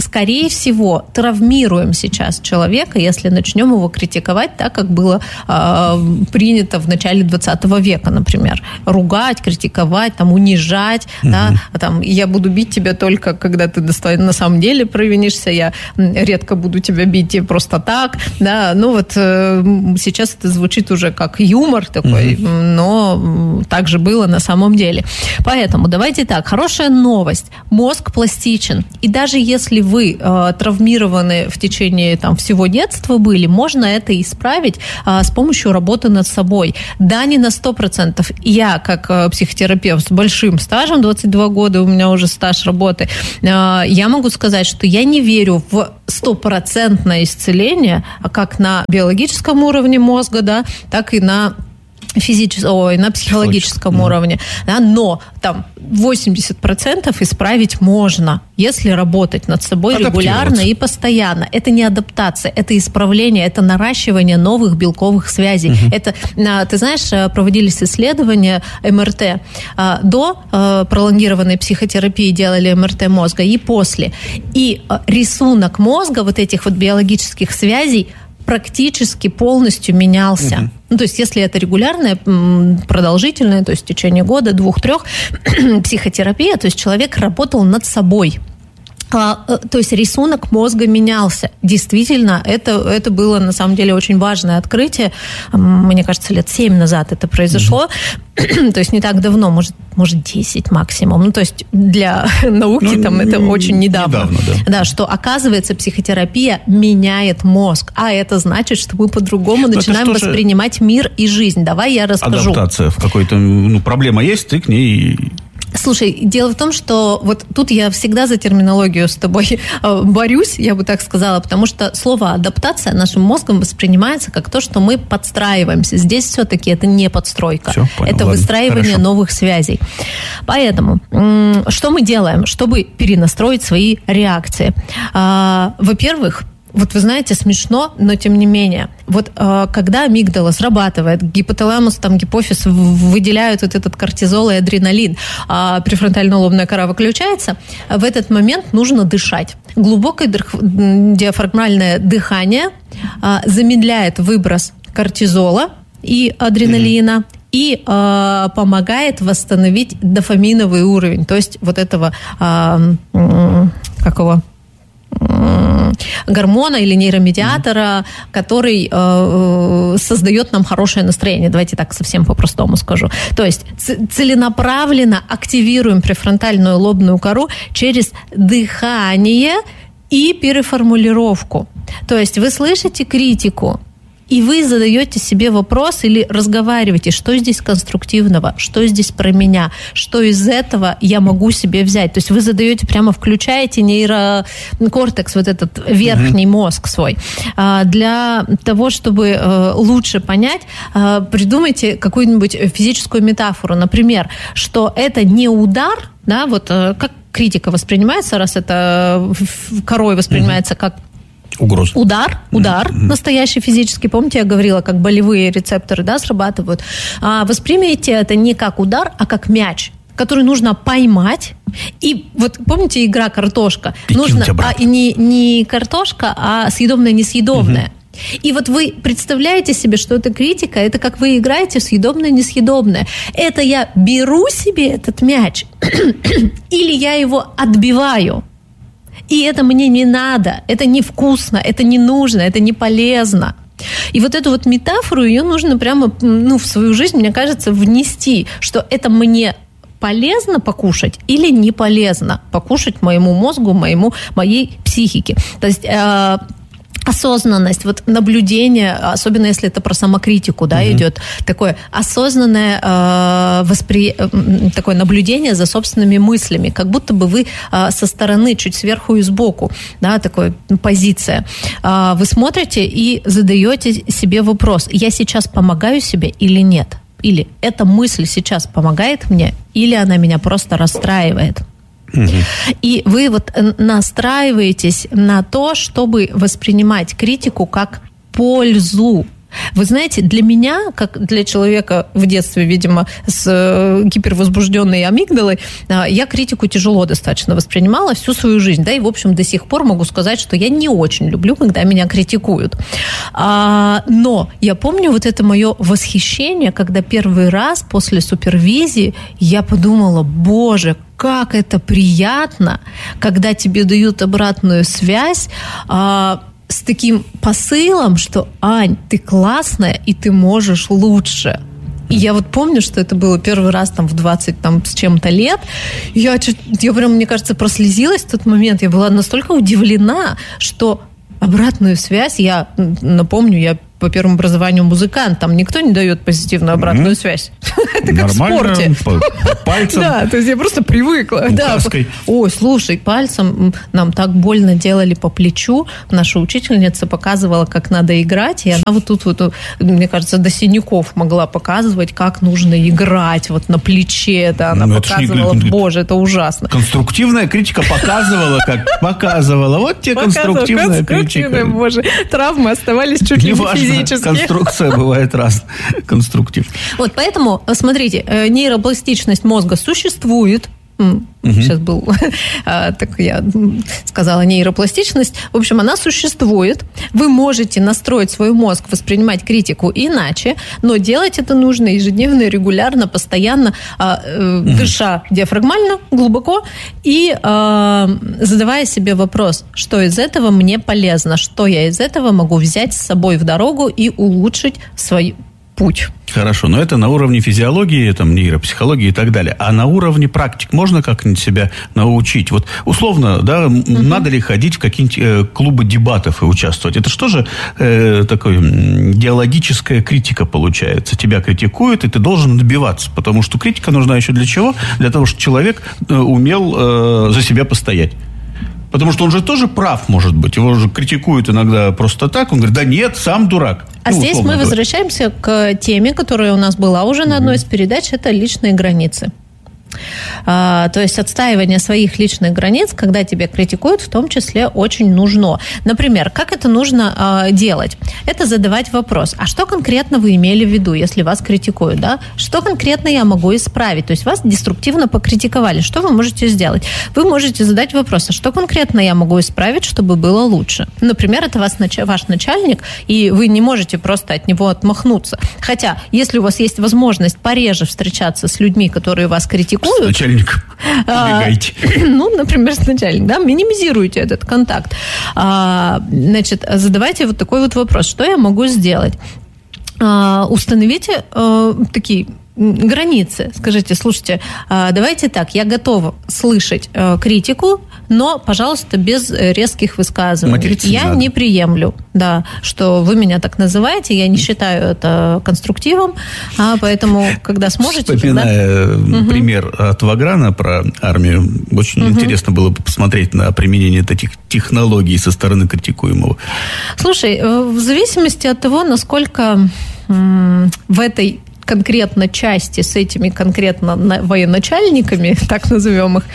скорее всего, травмируем сейчас человека, если начнем его критиковать так, как было э, принято в начале двадцатого века, например. Ругать, критиковать, там, унижать. Угу. Да, там, я буду бить тебя только, когда ты на самом деле провинишься, я редко буду тебя бить просто так. Да. Ну вот э, сейчас это звучит уже как юмор такой, угу. но так же было на самом деле. Поэтому давайте так, хорошая новость. Мозг пластичен. И даже если вы э, травмированы в течение там, всего детства были, можно это исправить э, с помощью работы над собой. Да, не на сто процентов. Я, как э, психотерапевт с большим стажем, двадцать два года у меня уже стаж работы, э, я могу сказать, что я не верю в стопроцентное исцеление, как на биологическом уровне мозга, да, так и на физическом, ой, на психологическом mm. уровне, да, но там восемьдесят процентов исправить можно, если работать над собой регулярно и постоянно. Это не адаптация, это исправление, это наращивание новых белковых связей. Mm-hmm. Это, ты знаешь, проводились исследования эм эр тэ. До пролонгированной психотерапии делали эм эр тэ мозга и после. И рисунок мозга вот этих вот биологических связей практически полностью менялся. Uh-huh. Ну, то есть, если это регулярная, продолжительная, то есть в течение года, двух-трех, психотерапия, то есть человек работал над собой. А, то есть рисунок мозга менялся. Действительно, это, это было на самом деле очень важное открытие. Мне кажется, лет семь назад это произошло. Mm-hmm. То есть не так давно, может, может десять максимум. Ну, то есть для науки ну, там это очень недавно. недавно да. да, что оказывается психотерапия меняет мозг. А это значит, что мы по-другому Но начинаем воспринимать мир и жизнь. Давай я расскажу. Адаптация в какой-то... Ну, проблема есть, ты к ней... Слушай, дело в том, что вот тут я всегда за терминологию с тобой борюсь, я бы так сказала, потому что слово «адаптация» нашим мозгом воспринимается как то, что мы подстраиваемся. Здесь все-таки это не подстройка, Все, понял, это ладно, выстраивание хорошо. новых связей. Поэтому что мы делаем, чтобы перенастроить свои реакции? Во-первых, вот вы знаете, смешно, но тем не менее. Вот э, когда амигдала срабатывает, гипоталамус, там, гипофиз выделяют вот этот кортизол и адреналин, а префронтально-лобная кора выключается, в этот момент нужно дышать. Глубокое диафрагмальное дыхание э, замедляет выброс кортизола и адреналина, mm-hmm. и э, помогает восстановить дофаминовый уровень, то есть вот этого, э, э, какого... гормона или нейромедиатора, mm. который э, создает нам хорошее настроение. Давайте так совсем по-простому скажу. То есть целенаправленно активируем префронтальную лобную кору через дыхание и переформулировку. То есть вы слышите критику, и вы задаете себе вопрос или разговариваете, что здесь конструктивного, что здесь про меня, что из этого я могу себе взять. То есть вы задаете, прямо включаете нейрокортекс, вот этот верхний mm-hmm. мозг свой. Для того, чтобы лучше понять, придумайте какую-нибудь физическую метафору. Например, что это не удар, да, вот как критика воспринимается, раз это корой воспринимается mm-hmm. как Угроза. Удар, удар mm-hmm. настоящий физический. Помните, я говорила, как болевые рецепторы, да, срабатывают. А воспримите это не как удар, а как мяч, который нужно поймать. И вот помните игра «Картошка»? Нужно а, не, не картошка, а съедобное, несъедобное. Mm-hmm. И вот вы представляете себе, что это критика, это как вы играете в съедобное, несъедобное. Это я беру себе этот мяч или я его отбиваю. И это мне не надо, это невкусно, это не нужно, это не полезно. И вот эту вот метафору, ее нужно прямо ну, в свою жизнь, мне кажется, внести, что это мне полезно покушать или не полезно покушать моему мозгу, моему, моей психике. То есть... Э- осознанность, вот наблюдение, особенно если это про самокритику, да, mm-hmm. идет такое осознанное э, воспри... такое наблюдение за собственными мыслями, как будто бы вы э, со стороны, чуть сверху и сбоку, да, такая позиция. Э, вы смотрите и задаете себе вопрос: я сейчас помогаю себе или нет? Или эта мысль сейчас помогает мне, или она меня просто расстраивает? Угу. И вы вот настраиваетесь на то, чтобы воспринимать критику как пользу. Вы знаете, для меня, как для человека в детстве, видимо, с гипервозбужденной амигдалой, я критику тяжело достаточно воспринимала всю свою жизнь, да, и, в общем, до сих пор могу сказать, что я не очень люблю, когда меня критикуют. Но я помню вот это мое восхищение, когда первый раз после супервизии я подумала, боже, как это приятно, когда тебе дают обратную связь а, с таким посылом, что, Ань, ты классная, и ты можешь лучше. И я вот помню, что это было первый раз там в двадцать там, с чем-то лет. Я, я прям, мне кажется, прослезилась в тот момент. Я была настолько удивлена, что обратную связь, я напомню, я по первому образованию музыкант, там никто не дает позитивную обратную mm-hmm. связь. Это как нормально, в спорте. Пальцем. Да, то есть я просто привыкла. Да. Ой, слушай, пальцем нам так больно делали по плечу. Наша учительница показывала, как надо играть, и она вот тут вот, мне кажется, до синяков могла показывать, как нужно играть вот на плече. Да, она ну, показывала, это не... боже, это ужасно. Конструктивная критика показывала, как показывала. Вот тебе конструктивная критика. Боже, травмы оставались чуть ли не физически. Конструкция бывает разная. Конструктив. Вот, поэтому, смотрите, нейропластичность мозга существует. Угу. Сейчас был, так я сказала, нейропластичность. В общем, она существует. Вы можете настроить свой мозг воспринимать критику иначе, но делать это нужно ежедневно, регулярно, постоянно, угу. дыша диафрагмально, глубоко и задавая себе вопрос, что из этого мне полезно, что я из этого могу взять с собой в дорогу и улучшить свой путь. Хорошо, но это на уровне физиологии, там, нейропсихологии и так далее. А на уровне практик можно как-нибудь себя научить? Вот условно, да, угу. надо ли ходить в какие-нибудь э, клубы дебатов и участвовать? Это что же э, такое диалогическая критика получается? Тебя критикуют, и ты должен добиваться, потому что критика нужна еще для чего? Для того, чтобы человек э, умел э, за себя постоять. Потому что он же тоже прав, может быть. Его же критикуют иногда просто так. Он говорит, да нет, сам дурак. А ну, здесь мы говоря. возвращаемся к теме, которая у нас была уже на одной из передач. Это личные границы. А, то есть отстаивание своих личных границ, когда тебя критикуют, в том числе очень нужно. Например, как это нужно а, делать? Это задавать вопрос, а что конкретно вы имели в виду, если вас критикуют, да? Что конкретно я могу исправить? То есть вас деструктивно покритиковали, что вы можете сделать? Вы можете задать вопрос, а что конкретно я могу исправить, чтобы было лучше? Например, это вас, ваш начальник, и вы не можете просто от него отмахнуться. Хотя, если у вас есть возможность пореже встречаться с людьми, которые вас критикуют, с начальником убегайте. А, ну, например, с начальником, да, минимизируйте этот контакт. А, значит, задавайте вот такой вот вопрос, что я могу сделать? А, установите а, такие границы. Скажите, слушайте, давайте так, я готова слышать критику, но, пожалуйста, без резких высказываний. Материться я надо. не приемлю, да, что вы меня так называете, я не считаю это конструктивом, а поэтому, когда сможете... Вспоминая да? пример угу. от Ваграна про армию, очень угу. интересно было бы посмотреть на применение таких технологий со стороны критикуемого. Слушай, в зависимости от того, насколько в этой конкретно части с этими конкретно военачальниками, так назовем их,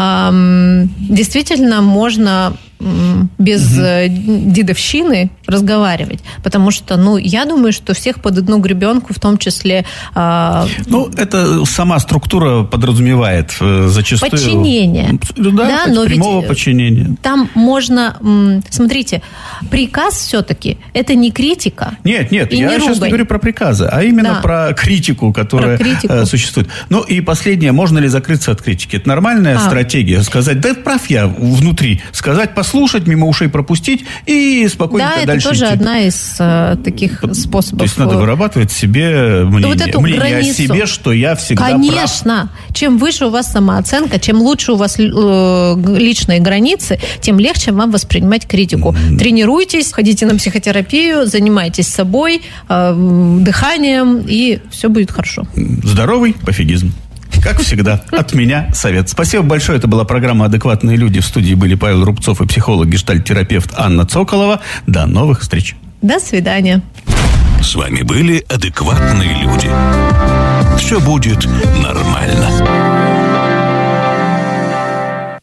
действительно можно без угу. дедовщины разговаривать. Потому что, ну, я думаю, что всех под одну гребенку, в том числе... Э, ну, это сама структура подразумевает зачастую... Подчинение. Да, да, но прямого ведь подчинения. Там можно... Смотрите, приказ все-таки это не критика. Нет, нет, и я не сейчас ругань. не говорю про приказы, а именно да. про критику, которая про критику. существует. Ну, и последнее, можно ли закрыться от критики? Это нормальная а. стратегия. Сказать, да, прав я внутри. Сказать, слушать, мимо ушей пропустить и спокойненько да, дальше идти. Да, это тоже идти. одна из э, таких способов. То есть надо вырабатывать себе мнение, вот эту мнение границу. О себе, что я всегда Конечно. прав. Конечно. Чем выше у вас самооценка, чем лучше у вас э, личные границы, тем легче вам воспринимать критику. Mm. Тренируйтесь, ходите на психотерапию, занимайтесь собой, э, дыханием, и все будет хорошо. Здоровый пофигизм. Как всегда, от меня совет. Спасибо большое. Это была программа «Адекватные люди». В студии были Павел Рубцов и психолог, гештальт-терапевт Анна Цоколова. До новых встреч. До свидания. С вами были «Адекватные люди». Все будет нормально. Что?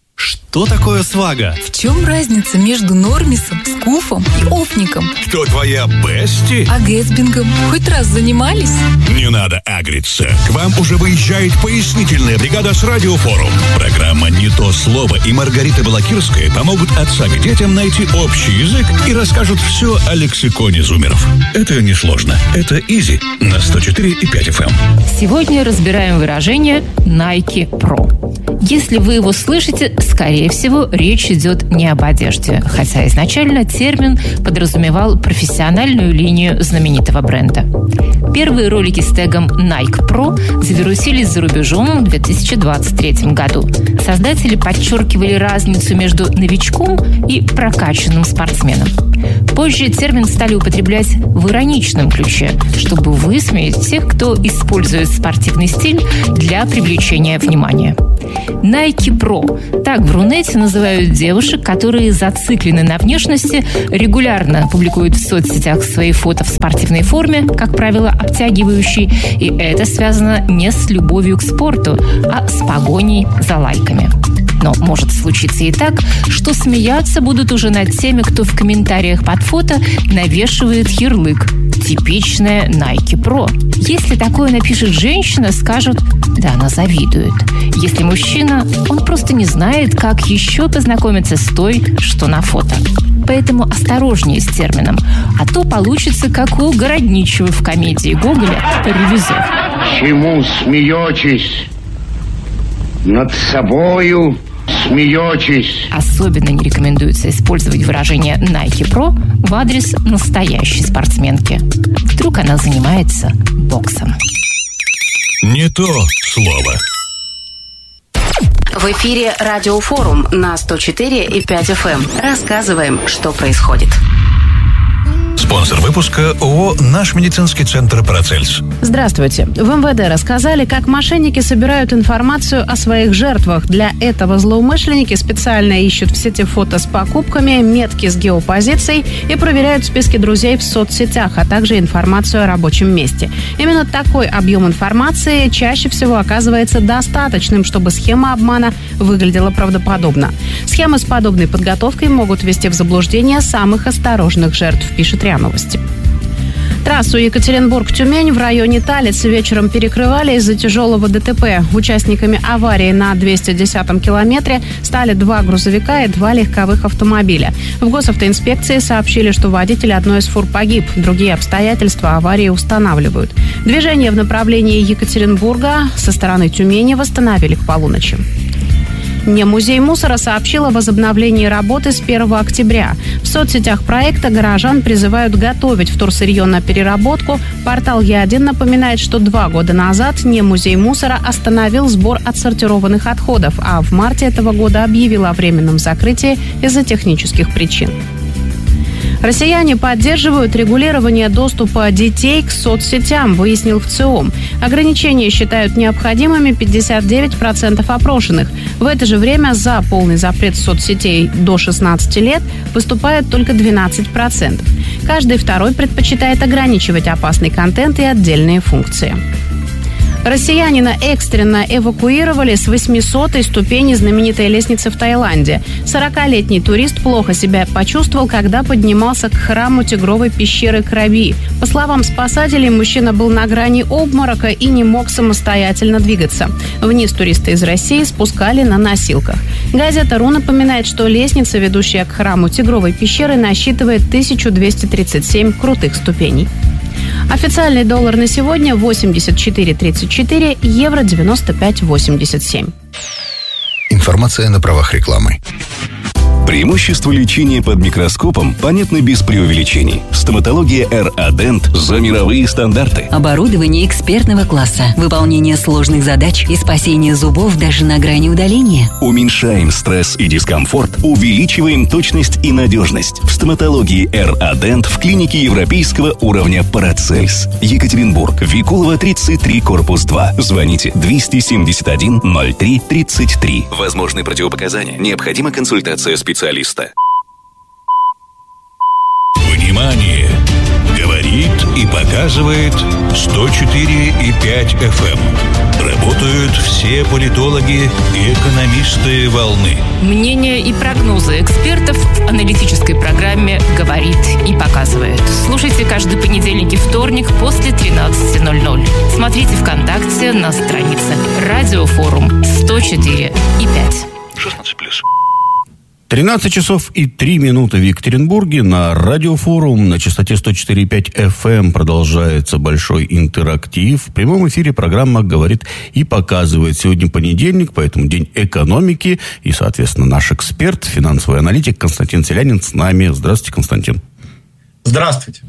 Что такое свага? В чем разница между нормисом, скуфом и офником? Кто твоя бести? А гэтсбингом хоть раз занимались? Не надо агриться. К вам уже выезжает пояснительная бригада с Радиофорум. Программа «Не то слово» и Маргарита Балакирская помогут отцам и детям найти общий язык и расскажут все о лексиконе зумеров. Это несложно. Это изи на сто четыре и пять эф эм. Сегодня разбираем выражение Nike Pro. Если вы его слышите, скорее всего, речь идет не об одежде, хотя изначально термин подразумевал профессиональную линию знаменитого бренда. Первые ролики с тегом Nike Pro завирусились за рубежом в две тысячи двадцать третьем году. Создатели подчеркивали разницу между новичком и прокачанным спортсменом. Позже термин стали употреблять в ироничном ключе, чтобы высмеять тех, кто использует спортивный стиль для привлечения внимания. Nike Pro. Так в Рунете называют девушек, которые зациклены на внешности, регулярно публикуют в соцсетях свои фото в спортивной форме, как правило, обтягивающей, и это связано не с любовью к спорту, а с погоней за лайками. Но может случиться и так, что смеяться будут уже над теми, кто в комментариях под фото навешивает ярлык «Типичная Nike Pro». Если такое напишет женщина, скажут «Да, она завидует». Если мужчина, он просто не знает, как еще познакомиться с той, что на фото. Поэтому осторожнее с термином, а то получится, как у Городничего в комедии Гоголя «Ревизор». Чему смеетесь? Над собою смеетесь. Особенно не рекомендуется использовать выражение Nike Pro в адрес настоящей спортсменки. Вдруг она занимается боксом. Не то слово. В эфире Радиофорум на сто четыре и пять эф эм. Рассказываем, что происходит. Спонсор выпуска ООО «Наш медицинский центр Парацельс». Здравствуйте. В эм вэ дэ рассказали, как мошенники собирают информацию о своих жертвах. Для этого злоумышленники специально ищут в сети фото с покупками, метки с геопозицией и проверяют списки друзей в соцсетях, а также информацию о рабочем месте. Именно такой объем информации чаще всего оказывается достаточным, чтобы схема обмана выглядела правдоподобно. Схемы с подобной подготовкой могут ввести в заблуждение самых осторожных жертв, пишет РИА Новости. Трассу Екатеринбург-Тюмень в районе Талицы вечером перекрывали из-за тяжелого дэ тэ пэ. Участниками аварии на двести десятом километре стали два грузовика и два легковых автомобиля. В госавтоинспекции сообщили, что водитель одной из фур погиб. Другие обстоятельства аварии устанавливают. Движение в направлении Екатеринбурга со стороны Тюмени восстановили к полуночи. Не музей мусора сообщил о возобновлении работы с первого октября. В соцсетях проекта горожан призывают готовить вторсырье на переработку. Портал Е один напоминает, что два года назад Не музей мусора остановил сбор отсортированных отходов, а в марте этого года объявил о временном закрытии из-за технических причин. Россияне поддерживают регулирование доступа детей к соцсетям, выяснил ВЦИОМ. Ограничения считают необходимыми пятьдесят девять процентов опрошенных. В это же время за полный запрет соцсетей до шестнадцати лет выступает только двенадцать процентов. Каждый второй предпочитает ограничивать опасный контент и отдельные функции. Россиянина экстренно эвакуировали с восьмисотой ступени знаменитой лестницы в Таиланде. сорокалетний турист плохо себя почувствовал, когда поднимался к храму тигровой пещеры Краби. По словам спасателей, мужчина был на грани обморока и не мог самостоятельно двигаться. Вниз туриста из России спускали на носилках. Газета РУ напоминает, что лестница, ведущая к храму тигровой пещеры, насчитывает тысячу двести тридцать семь крутых ступеней. Официальный доллар на сегодня восемьдесят четыре тридцать четыре, евро девяносто пять восемьдесят семь. Информация на правах рекламы. Преимущества лечения под микроскопом понятны без преувеличений. Стоматология эр а Dent за мировые стандарты. Оборудование экспертного класса, выполнение сложных задач и спасение зубов даже на грани удаления. Уменьшаем стресс и дискомфорт, увеличиваем точность и надежность. В стоматологии эр а Dent в клинике европейского уровня Парацельс. Екатеринбург, Викулова, тридцать три, корпус два. Звоните двести семьдесят один ноль три тридцать три. Возможны противопоказания. Необходима консультация специалиста. Внимание! Говорит и показывает. показывает сто четыре и пять эф эм. Работают все политологи и экономисты волны. Мнения и прогнозы экспертов в аналитической программе «Говорит и показывает». Слушайте каждый понедельник и вторник после тринадцати ноль-ноль. Смотрите ВКонтакте на странице «Радиофорум сто четыре и пять». шестнадцать плюс. тринадцать часов и три минуты в Екатеринбурге. На Радиофорум на частоте сто четыре и пять эф эм продолжается большой интерактив. В прямом эфире программа «Говорит и показывает». Сегодня понедельник, поэтому день экономики. И, соответственно, наш эксперт, финансовый аналитик Константин Селянин с нами. Здравствуйте, Константин. Здравствуйте.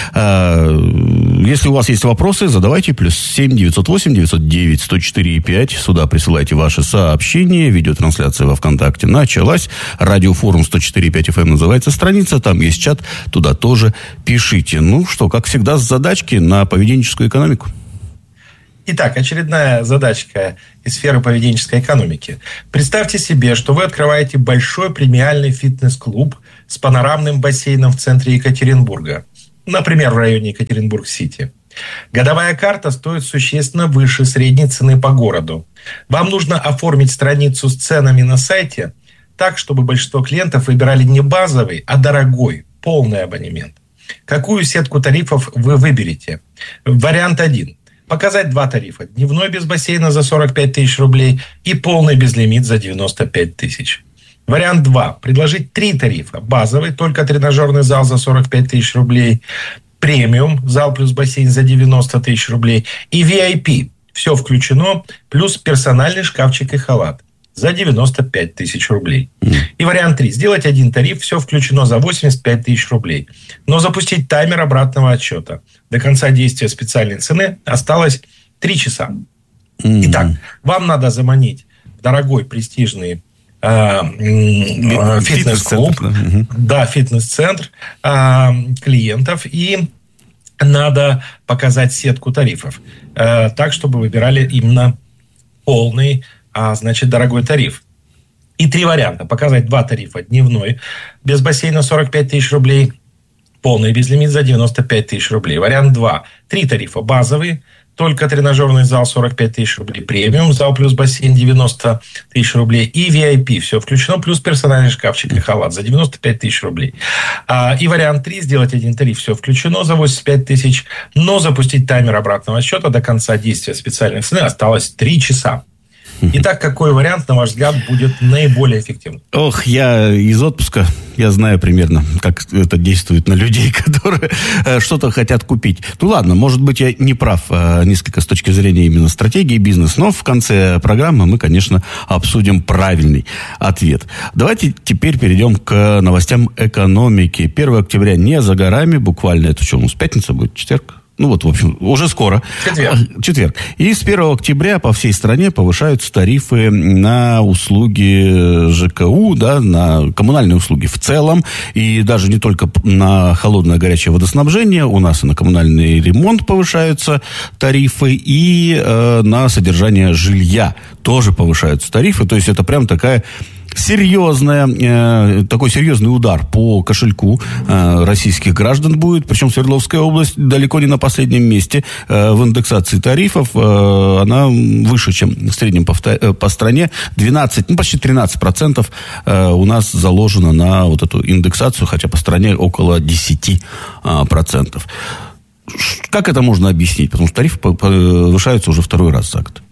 Если у вас есть вопросы, задавайте. Плюс семь девятьсот восемь девятьсот девять сто четыре и пять. Сюда присылайте ваши сообщения. Видеотрансляция во ВКонтакте началась. Радиофорум сто четыре и пять эф эм называется страница. Там есть чат. Туда тоже пишите. Ну что, как всегда, с задачки на поведенческую экономику. Итак, очередная задачка из сферы поведенческой экономики. Представьте себе, что вы открываете большой премиальный фитнес-клуб с панорамным бассейном в центре Екатеринбурга. Например, в районе Екатеринбург-Сити. Годовая карта стоит существенно выше средней цены по городу. Вам нужно оформить страницу с ценами на сайте так, чтобы большинство клиентов выбирали не базовый, а дорогой, полный абонемент. Какую сетку тарифов вы выберете? Вариант один. Показать два тарифа. Дневной без бассейна за сорок пять тысяч рублей и полный безлимит за девяносто пять тысяч. Вариант два. Предложить три тарифа. Базовый, только тренажерный зал за сорок пять тысяч рублей. Премиум, зал плюс бассейн за девяносто тысяч рублей. И ви ай пи. Все включено, плюс персональный шкафчик и халат за девяносто пять тысяч рублей. Mm. И вариант три. Сделать один тариф, все включено за восемьдесят пять тысяч рублей. Но запустить таймер обратного отсчета. До конца действия специальной цены осталось три часа. Mm. Итак, вам надо заманить в дорогой, престижный э, э, фитнес-клуб, да, угу. да, фитнес-центр э, клиентов. И надо показать сетку тарифов. Э, так, чтобы выбирали именно полный, а значит, дорогой тариф. И три варианта. Показать два тарифа. Дневной без бассейна сорок пять тысяч рублей. Полный безлимит за девяносто пять тысяч рублей. Вариант два. Три тарифа. Базовый. Только тренажерный зал сорок пять тысяч рублей. Премиум. Зал плюс бассейн девяносто тысяч рублей. И ви ай пи. Все включено. Плюс персональный шкафчик и халат за девяносто пять тысяч рублей. И вариант три. Сделать один тариф. Все включено за восемьдесят пять тысяч. Но запустить таймер обратного отсчета до конца действия специальной цены осталось три часа. Итак, какой вариант, на ваш взгляд, будет наиболее эффективным? Ох, я из отпуска, я знаю примерно, как это действует на людей, которые что-то хотят купить. Ну ладно, может быть, я не прав несколько с точки зрения именно стратегии бизнеса, но в конце программы мы, конечно, обсудим правильный ответ. Давайте теперь перейдем к новостям экономики. первого октября не за горами, буквально это что у нас, пятница будет, четверг? Ну вот, в общем, уже скоро. Четверг. Четверг. И с первого октября по всей стране повышаются тарифы на услуги ЖКУ, да, на коммунальные услуги в целом. И даже не только на холодное горячее водоснабжение. У нас и на коммунальный ремонт повышаются тарифы. И э, на содержание жилья тоже повышаются тарифы. То есть это прям такая... Серьезная, э, такой серьезный удар по кошельку э, российских граждан будет. Причем Свердловская область далеко не на последнем месте э, в индексации тарифов. Э, она выше, чем в среднем по, э, по стране. двенадцать, ну почти тринадцать процентов э, у нас заложено на вот эту индексацию, хотя по стране около десять процентов. Как это можно объяснить? Потому что тарифы повышаются уже второй раз за год.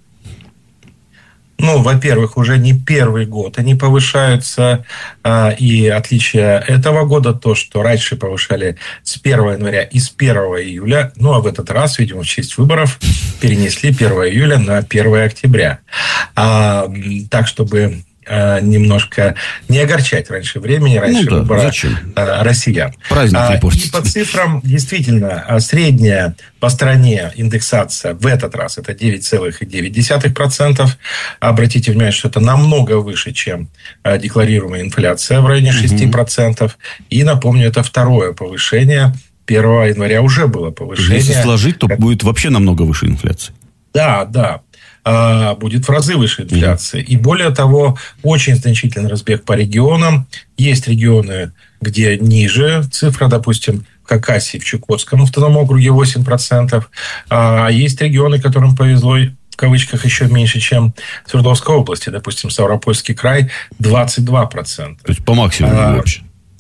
Ну, во-первых, уже не первый год они повышаются, и отличие этого года то, что раньше повышали с первого января и с первого июля, ну, а в этот раз, видимо, в честь выборов перенесли первого июля на первого октября. А, так, чтобы немножко не огорчать раньше времени, раньше ну да, выбора зачем? Россиян. Праздник не портится. И по цифрам, действительно, средняя по стране индексация в этот раз это девять целых девять десятых процента. Обратите внимание, что это намного выше, чем декларируемая инфляция в районе шесть процентов. Угу. И, напомню, это второе повышение. первого января уже было повышение. Если сложить, то будет вообще намного выше инфляции. Да, да. Будет в разы выше инфляции. И более того, очень значительный разбег по регионам. Есть регионы, где ниже цифра, допустим, Хакасии, в Чукотском автономном округе восемь процентов. А есть регионы, которым повезло, в кавычках, еще меньше, чем в Свердловской области. Допустим, Ставропольский край двадцать два процента. То есть по максимуму а, вообще.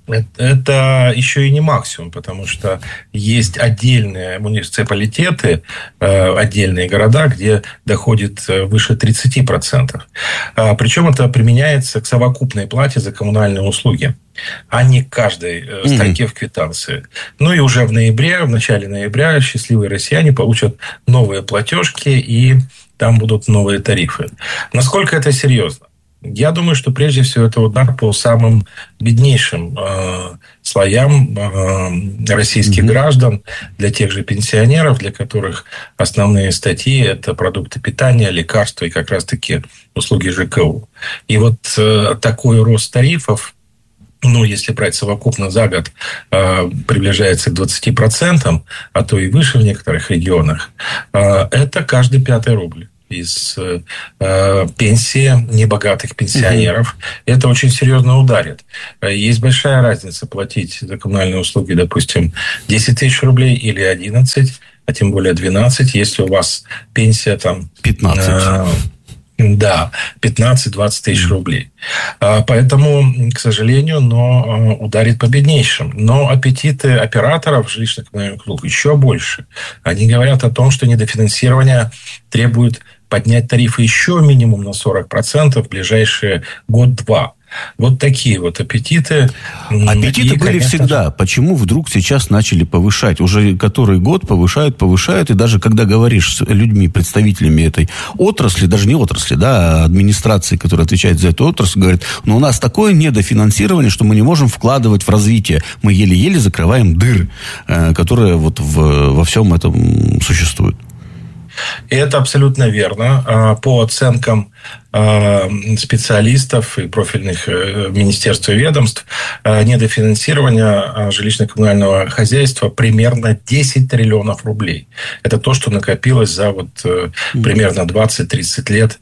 Это еще и не максимум, потому что есть отдельные муниципалитеты, отдельные города, где доходит выше тридцать процентов. Причем это применяется к совокупной плате за коммунальные услуги, а не к каждой строке mm-hmm. в квитанции. Ну и уже в ноябре, в начале ноября счастливые россияне получат новые платежки, и там будут новые тарифы. Насколько это серьезно? Я думаю, что прежде всего это удар по самым беднейшим э, слоям э, российских mm-hmm. граждан, для тех же пенсионеров, для которых основные статьи – это продукты питания, лекарства и как раз-таки услуги ЖКУ. И вот э, такой рост тарифов, ну, если брать совокупно за год, э, приближается к двадцати процентам, а то и выше в некоторых регионах, э, это каждый пятый рубль из э, пенсии небогатых пенсионеров. Mm-hmm. Это очень серьезно ударит. Есть большая разница платить за коммунальные услуги, допустим, десять тысяч рублей или одиннадцать, а тем более двенадцать, если у вас пенсия там... пятнадцать. Э, да, пятнадцать-двадцать тысяч рублей. Поэтому, к сожалению, но ударит по беднейшим. Но аппетиты операторов жилищно-коммунальных услуг еще больше. Они говорят о том, что недофинансирование требует поднять тарифы еще минимум на сорок процентов в ближайшие год-два. Вот такие вот аппетиты. Аппетиты и, были конечно, всегда. Почему вдруг сейчас начали повышать? Уже который год повышают, повышают. И даже когда говоришь с людьми, представителями этой отрасли, даже не отрасли, да, а администрации, которая отвечает за эту отрасль, говорят, но у нас такое недофинансирование, что мы не можем вкладывать в развитие. Мы еле-еле закрываем дыры, которые вот в, во всем этом существуют. И это абсолютно верно. По оценкам специалистов и профильных министерств и ведомств, недофинансирование жилищно-коммунального хозяйства примерно десять триллионов рублей. Это то, что накопилось за вот примерно двадцать-тридцать лет.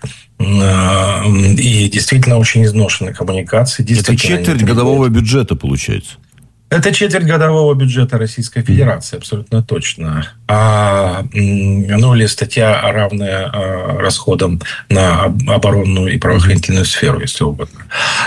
И действительно очень изношены коммуникации. Это четверть годового бюджета получается. Это четверть годового бюджета Российской Федерации, абсолютно точно. А, ну, или статья, равная а, расходам на оборонную и правоохранительную сферу, если угодно.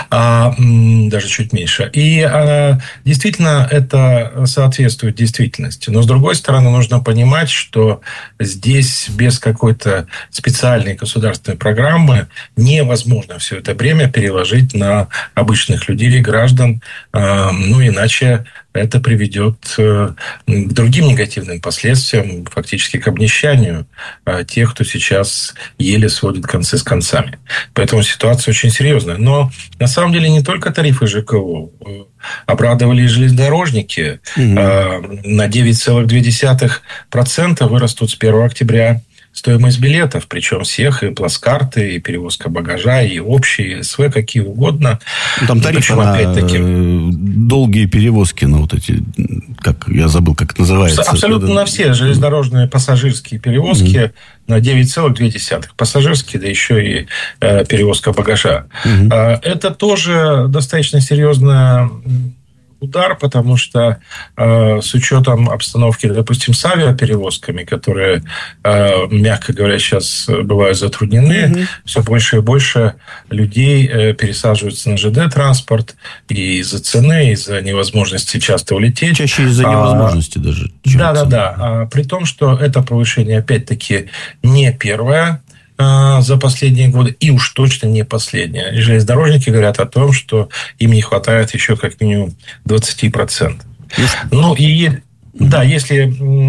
А, даже чуть меньше. И а, действительно, это соответствует действительности. Но, с другой стороны, нужно понимать, что здесь без какой-то специальной государственной программы невозможно все это бремя переложить на обычных людей и граждан. А, ну, иначе это приведет к другим негативным последствиям, фактически к обнищанию тех, кто сейчас еле сводит концы с концами. Поэтому ситуация очень серьезная. Но на самом деле не только тарифы ЖКУ. Обрадовали и железнодорожники. Mm-hmm. На девять целых две десятых процента вырастут с первого октября стоимость билетов, причем всех, и плацкарты, и перевозка багажа, и общие, СВ, какие угодно. Там тарифы на опять-таки... долгие перевозки, на вот эти, как я забыл, как это называется. Абсолютно на все железнодорожные пассажирские перевозки mm-hmm. на девять целых две десятых. Пассажирские, да еще и э, перевозка багажа. Mm-hmm. Это тоже достаточно серьезная удар, потому что э, с учетом обстановки, допустим, с авиаперевозками, которые, э, мягко говоря, сейчас бывают затруднены, mm-hmm. все больше и больше людей э, пересаживаются на ЖД-транспорт и из-за цены, из-за невозможности часто улететь. Чаще из-за невозможности а, даже. Да-да-да. А, при том, что это повышение, опять-таки, не первое за последние годы, и уж точно не последнее. И железнодорожники говорят о том, что им не хватает еще как минимум двадцать процентов. Ну, и да, если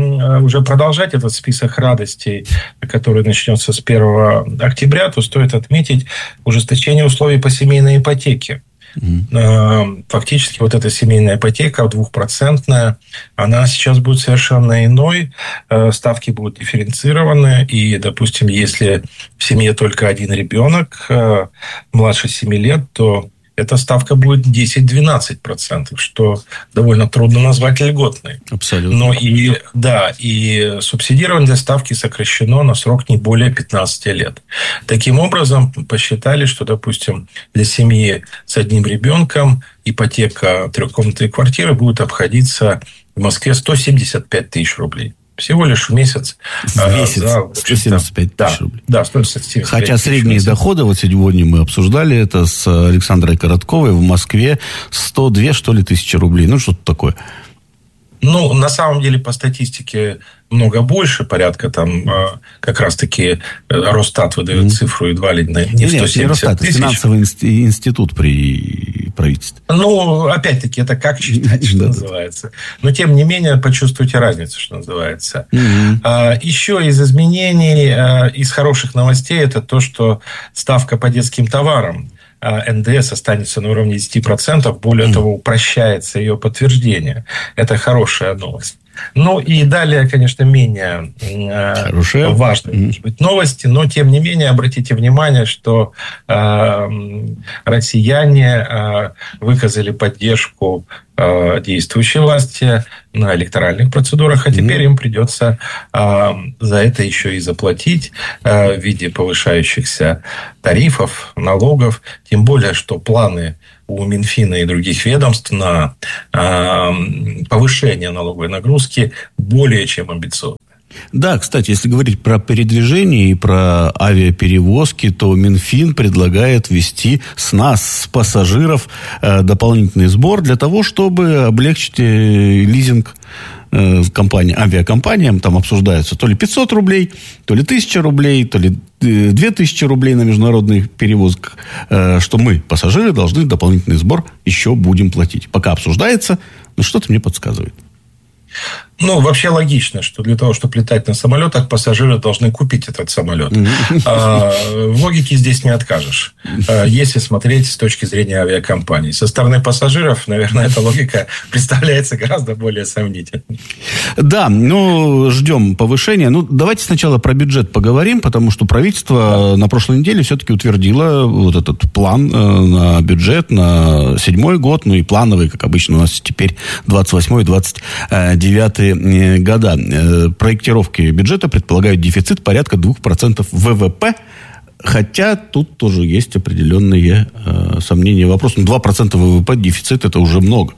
уже продолжать этот список радостей, который начнется с первого октября, то стоит отметить ужесточение условий по семейной ипотеке. Mm-hmm. Фактически вот эта семейная ипотека двухпроцентная, она сейчас будет совершенно иной, ставки будут дифференцированы, и, допустим, если в семье только один ребенок младше семи лет, то эта ставка будет десять-двенадцать процентов, что довольно трудно назвать льготной. Абсолютно. Но и, да, и субсидирование ставки сокращено на срок не более пятнадцати лет. Таким образом, посчитали, что, допустим, для семьи с одним ребенком ипотека трехкомнатной квартиры будет обходиться в Москве сто семьдесят пять тысяч рублей. Всего лишь в месяц. В месяц за, сто семьдесят пять да, тысяч рублей. Да, сто семьдесят пять Хотя тысяч средние доходы, вот сегодня мы обсуждали это с Александрой Коротковой, в Москве сто два, что ли, тысячи рублей. Ну, что-то такое. Ну, на самом деле, по статистике много больше, порядка там как раз-таки Росстат выдает mm-hmm. цифру едва ли не, не в сто семьдесят тысяч. Финансовый институт при правительстве. Ну, опять-таки, это как считать, что называется. Но, тем не менее, почувствуйте разницу, что называется. Mm-hmm. Еще из изменений, из хороших новостей, это то, что ставка по детским товарам эн дэ эс останется на уровне десять процентов. Более mm. того, упрощается ее подтверждение. Это хорошая новость. Ну, и далее, конечно, менее Хорошая. важные, mm. может быть, новости. Но, тем не менее, обратите внимание, что э, россияне э, выказали поддержку э, действующей власти на электоральных процедурах, а теперь mm. им придется э, за это еще и заплатить э, в виде повышающихся тарифов, налогов. Тем более, что планы у Минфина и других ведомств на э, повышение налоговой нагрузки более чем амбициозны. Да, кстати, если говорить про передвижение и про авиаперевозки, то Минфин предлагает ввести с нас, с пассажиров, э, дополнительный сбор для того, чтобы облегчить э, лизинг э, компании, авиакомпаниям. Там обсуждаются то ли пятьсот рублей, то ли тысяча рублей, то ли две тысячи рублей на международных перевозках, э, что мы, пассажиры, должны дополнительный сбор еще будем платить. Пока обсуждается, но что-то мне подсказывает. Ну, вообще логично, что для того, чтобы летать на самолетах, пассажиры должны купить этот самолет. Mm-hmm. А, в логике здесь не откажешь, а, если смотреть с точки зрения авиакомпаний. Со стороны пассажиров, наверное, эта логика представляется гораздо более сомнительной. Да, ну, ждем повышения. Ну, давайте сначала про бюджет поговорим, потому что правительство да. на прошлой неделе все-таки утвердило вот этот план на бюджет на седьмой год, ну и плановый, как обычно у нас теперь двадцать восьмой - двадцать девятый года. Проектировки бюджета предполагают дефицит порядка двух процентов вэ вэ пэ, хотя тут тоже есть определенные э, сомнения и вопросы. Ну, два процента вэ вэ пэ дефицит – это уже много.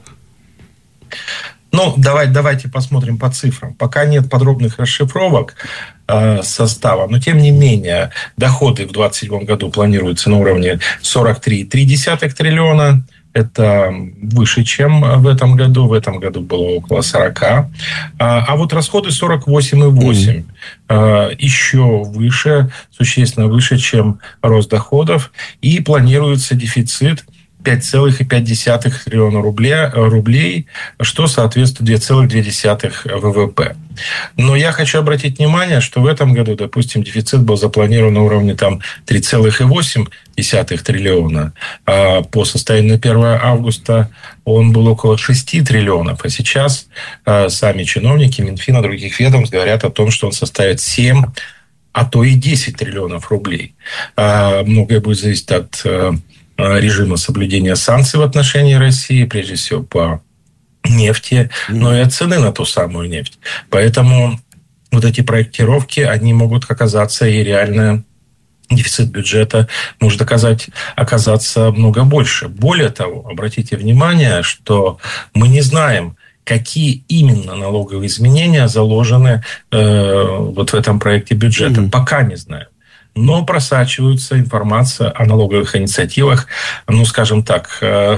Ну, давай, давайте посмотрим по цифрам. Пока нет подробных расшифровок э, состава, но, тем не менее, доходы в двадцать седьмом году планируются на уровне сорок три целых три десятых триллиона. Это выше, чем в этом году. В этом году было около сорок. А, а вот расходы сорок восемь целых восемь десятых. Mm. Еще выше, существенно выше, чем рост доходов. И планируется дефицит пять целых пять десятых триллиона рублей, рублей, что соответствует два целых две десятых вэ вэ пэ. Но я хочу обратить внимание, что в этом году, допустим, дефицит был запланирован на уровне там, три целых восемь десятых триллиона. А по состоянию на первое августа он был около шесть триллионов. А сейчас а, сами чиновники Минфина и других ведомств говорят о том, что он составит семь, а то и десять триллионов рублей. А, многое будет зависеть от режима соблюдения санкций в отношении России, прежде всего по нефти, но и от цены на ту самую нефть. Поэтому вот эти проектировки, они могут оказаться и реально дефицит бюджета может оказать, оказаться много больше. Более того, обратите внимание, что мы не знаем, какие именно налоговые изменения заложены э, вот в этом проекте бюджета. Mm-hmm. Пока не знаем. Но просачивается информация о налоговых инициативах, ну, скажем так,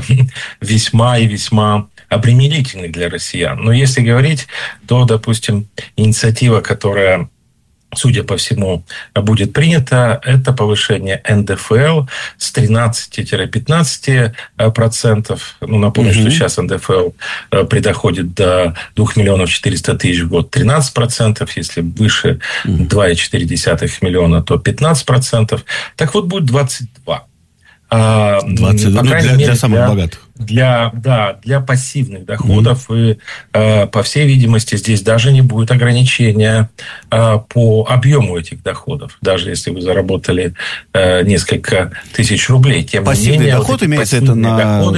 весьма и весьма обременительных для россиян. Но если говорить, то, допустим, инициатива, которая, судя по всему, будет принята, это повышение эн дэ эф эл с тринадцати-пятнадцати процентов. Ну, напомню, mm-hmm. что сейчас эн дэ эф эл предоходит до двух миллионов четырёхсот тысяч в год тринадцать процентов. Если выше mm-hmm. два целых четыре десятых миллиона, то пятнадцать процентов. Так вот, будет двадцать два. двадцать, по ну, крайней для, мере, для самых для, богатых. Для, да, для пассивных доходов. Mm-hmm. И, э, по всей видимости, здесь даже не будет ограничения э, по объему этих доходов. Даже если вы заработали э, несколько тысяч рублей. Тем пассивный не менее, доход вот имеется это на... доходы,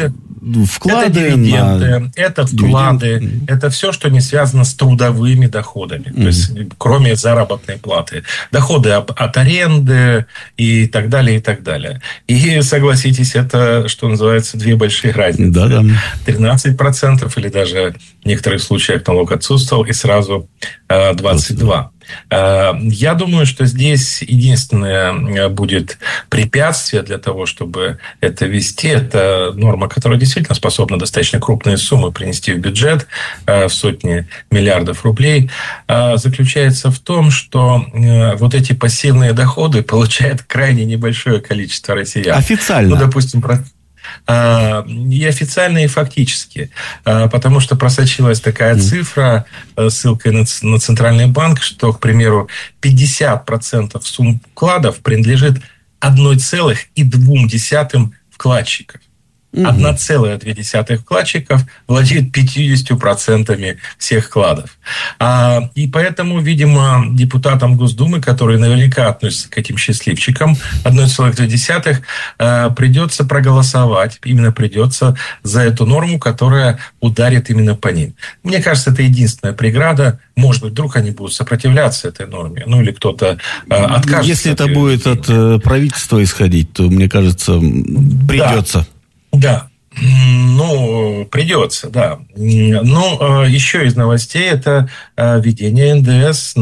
вклады, это дивиденды, на... это вклады, дивиденды. Это все, что не связано с трудовыми доходами, mm-hmm. то есть кроме заработной платы. Доходы от аренды и так далее, и так далее. И, согласитесь, это, что называется, две большие разницы. Да-да. тринадцать процентов или даже в некоторых случаях налог отсутствовал, и сразу двадцать два процента. Я думаю, что здесь единственное будет препятствие для того, чтобы это ввести, это норма, которая действительно способна достаточно крупные суммы принести в бюджет, в сотни миллиардов рублей, заключается в том, что вот эти пассивные доходы получает крайне небольшое количество россиян. Официально. Ну, допустим, про... И официально, и фактически. Потому что просочилась такая цифра, ссылкой на Центральный банк, что, к примеру, пятьдесят процентов сумм вкладов принадлежит одна целая две десятых вкладчиков. одна целая две десятых вкладчиков владеет пятьдесят процентов всех вкладов. А, и поэтому, видимо, депутатам Госдумы, которые наверняка относятся к этим счастливчикам, одна целая две десятых, а, придется проголосовать, именно придется за эту норму, которая ударит именно по ним. Мне кажется, это единственная преграда. Может быть, вдруг они будут сопротивляться этой норме, ну или кто-то а, откажется. Если это будет от э, правительства исходить, то, мне кажется, придется. Да. Да, ну, придется, да. Но еще из новостей это введение эн дэ эс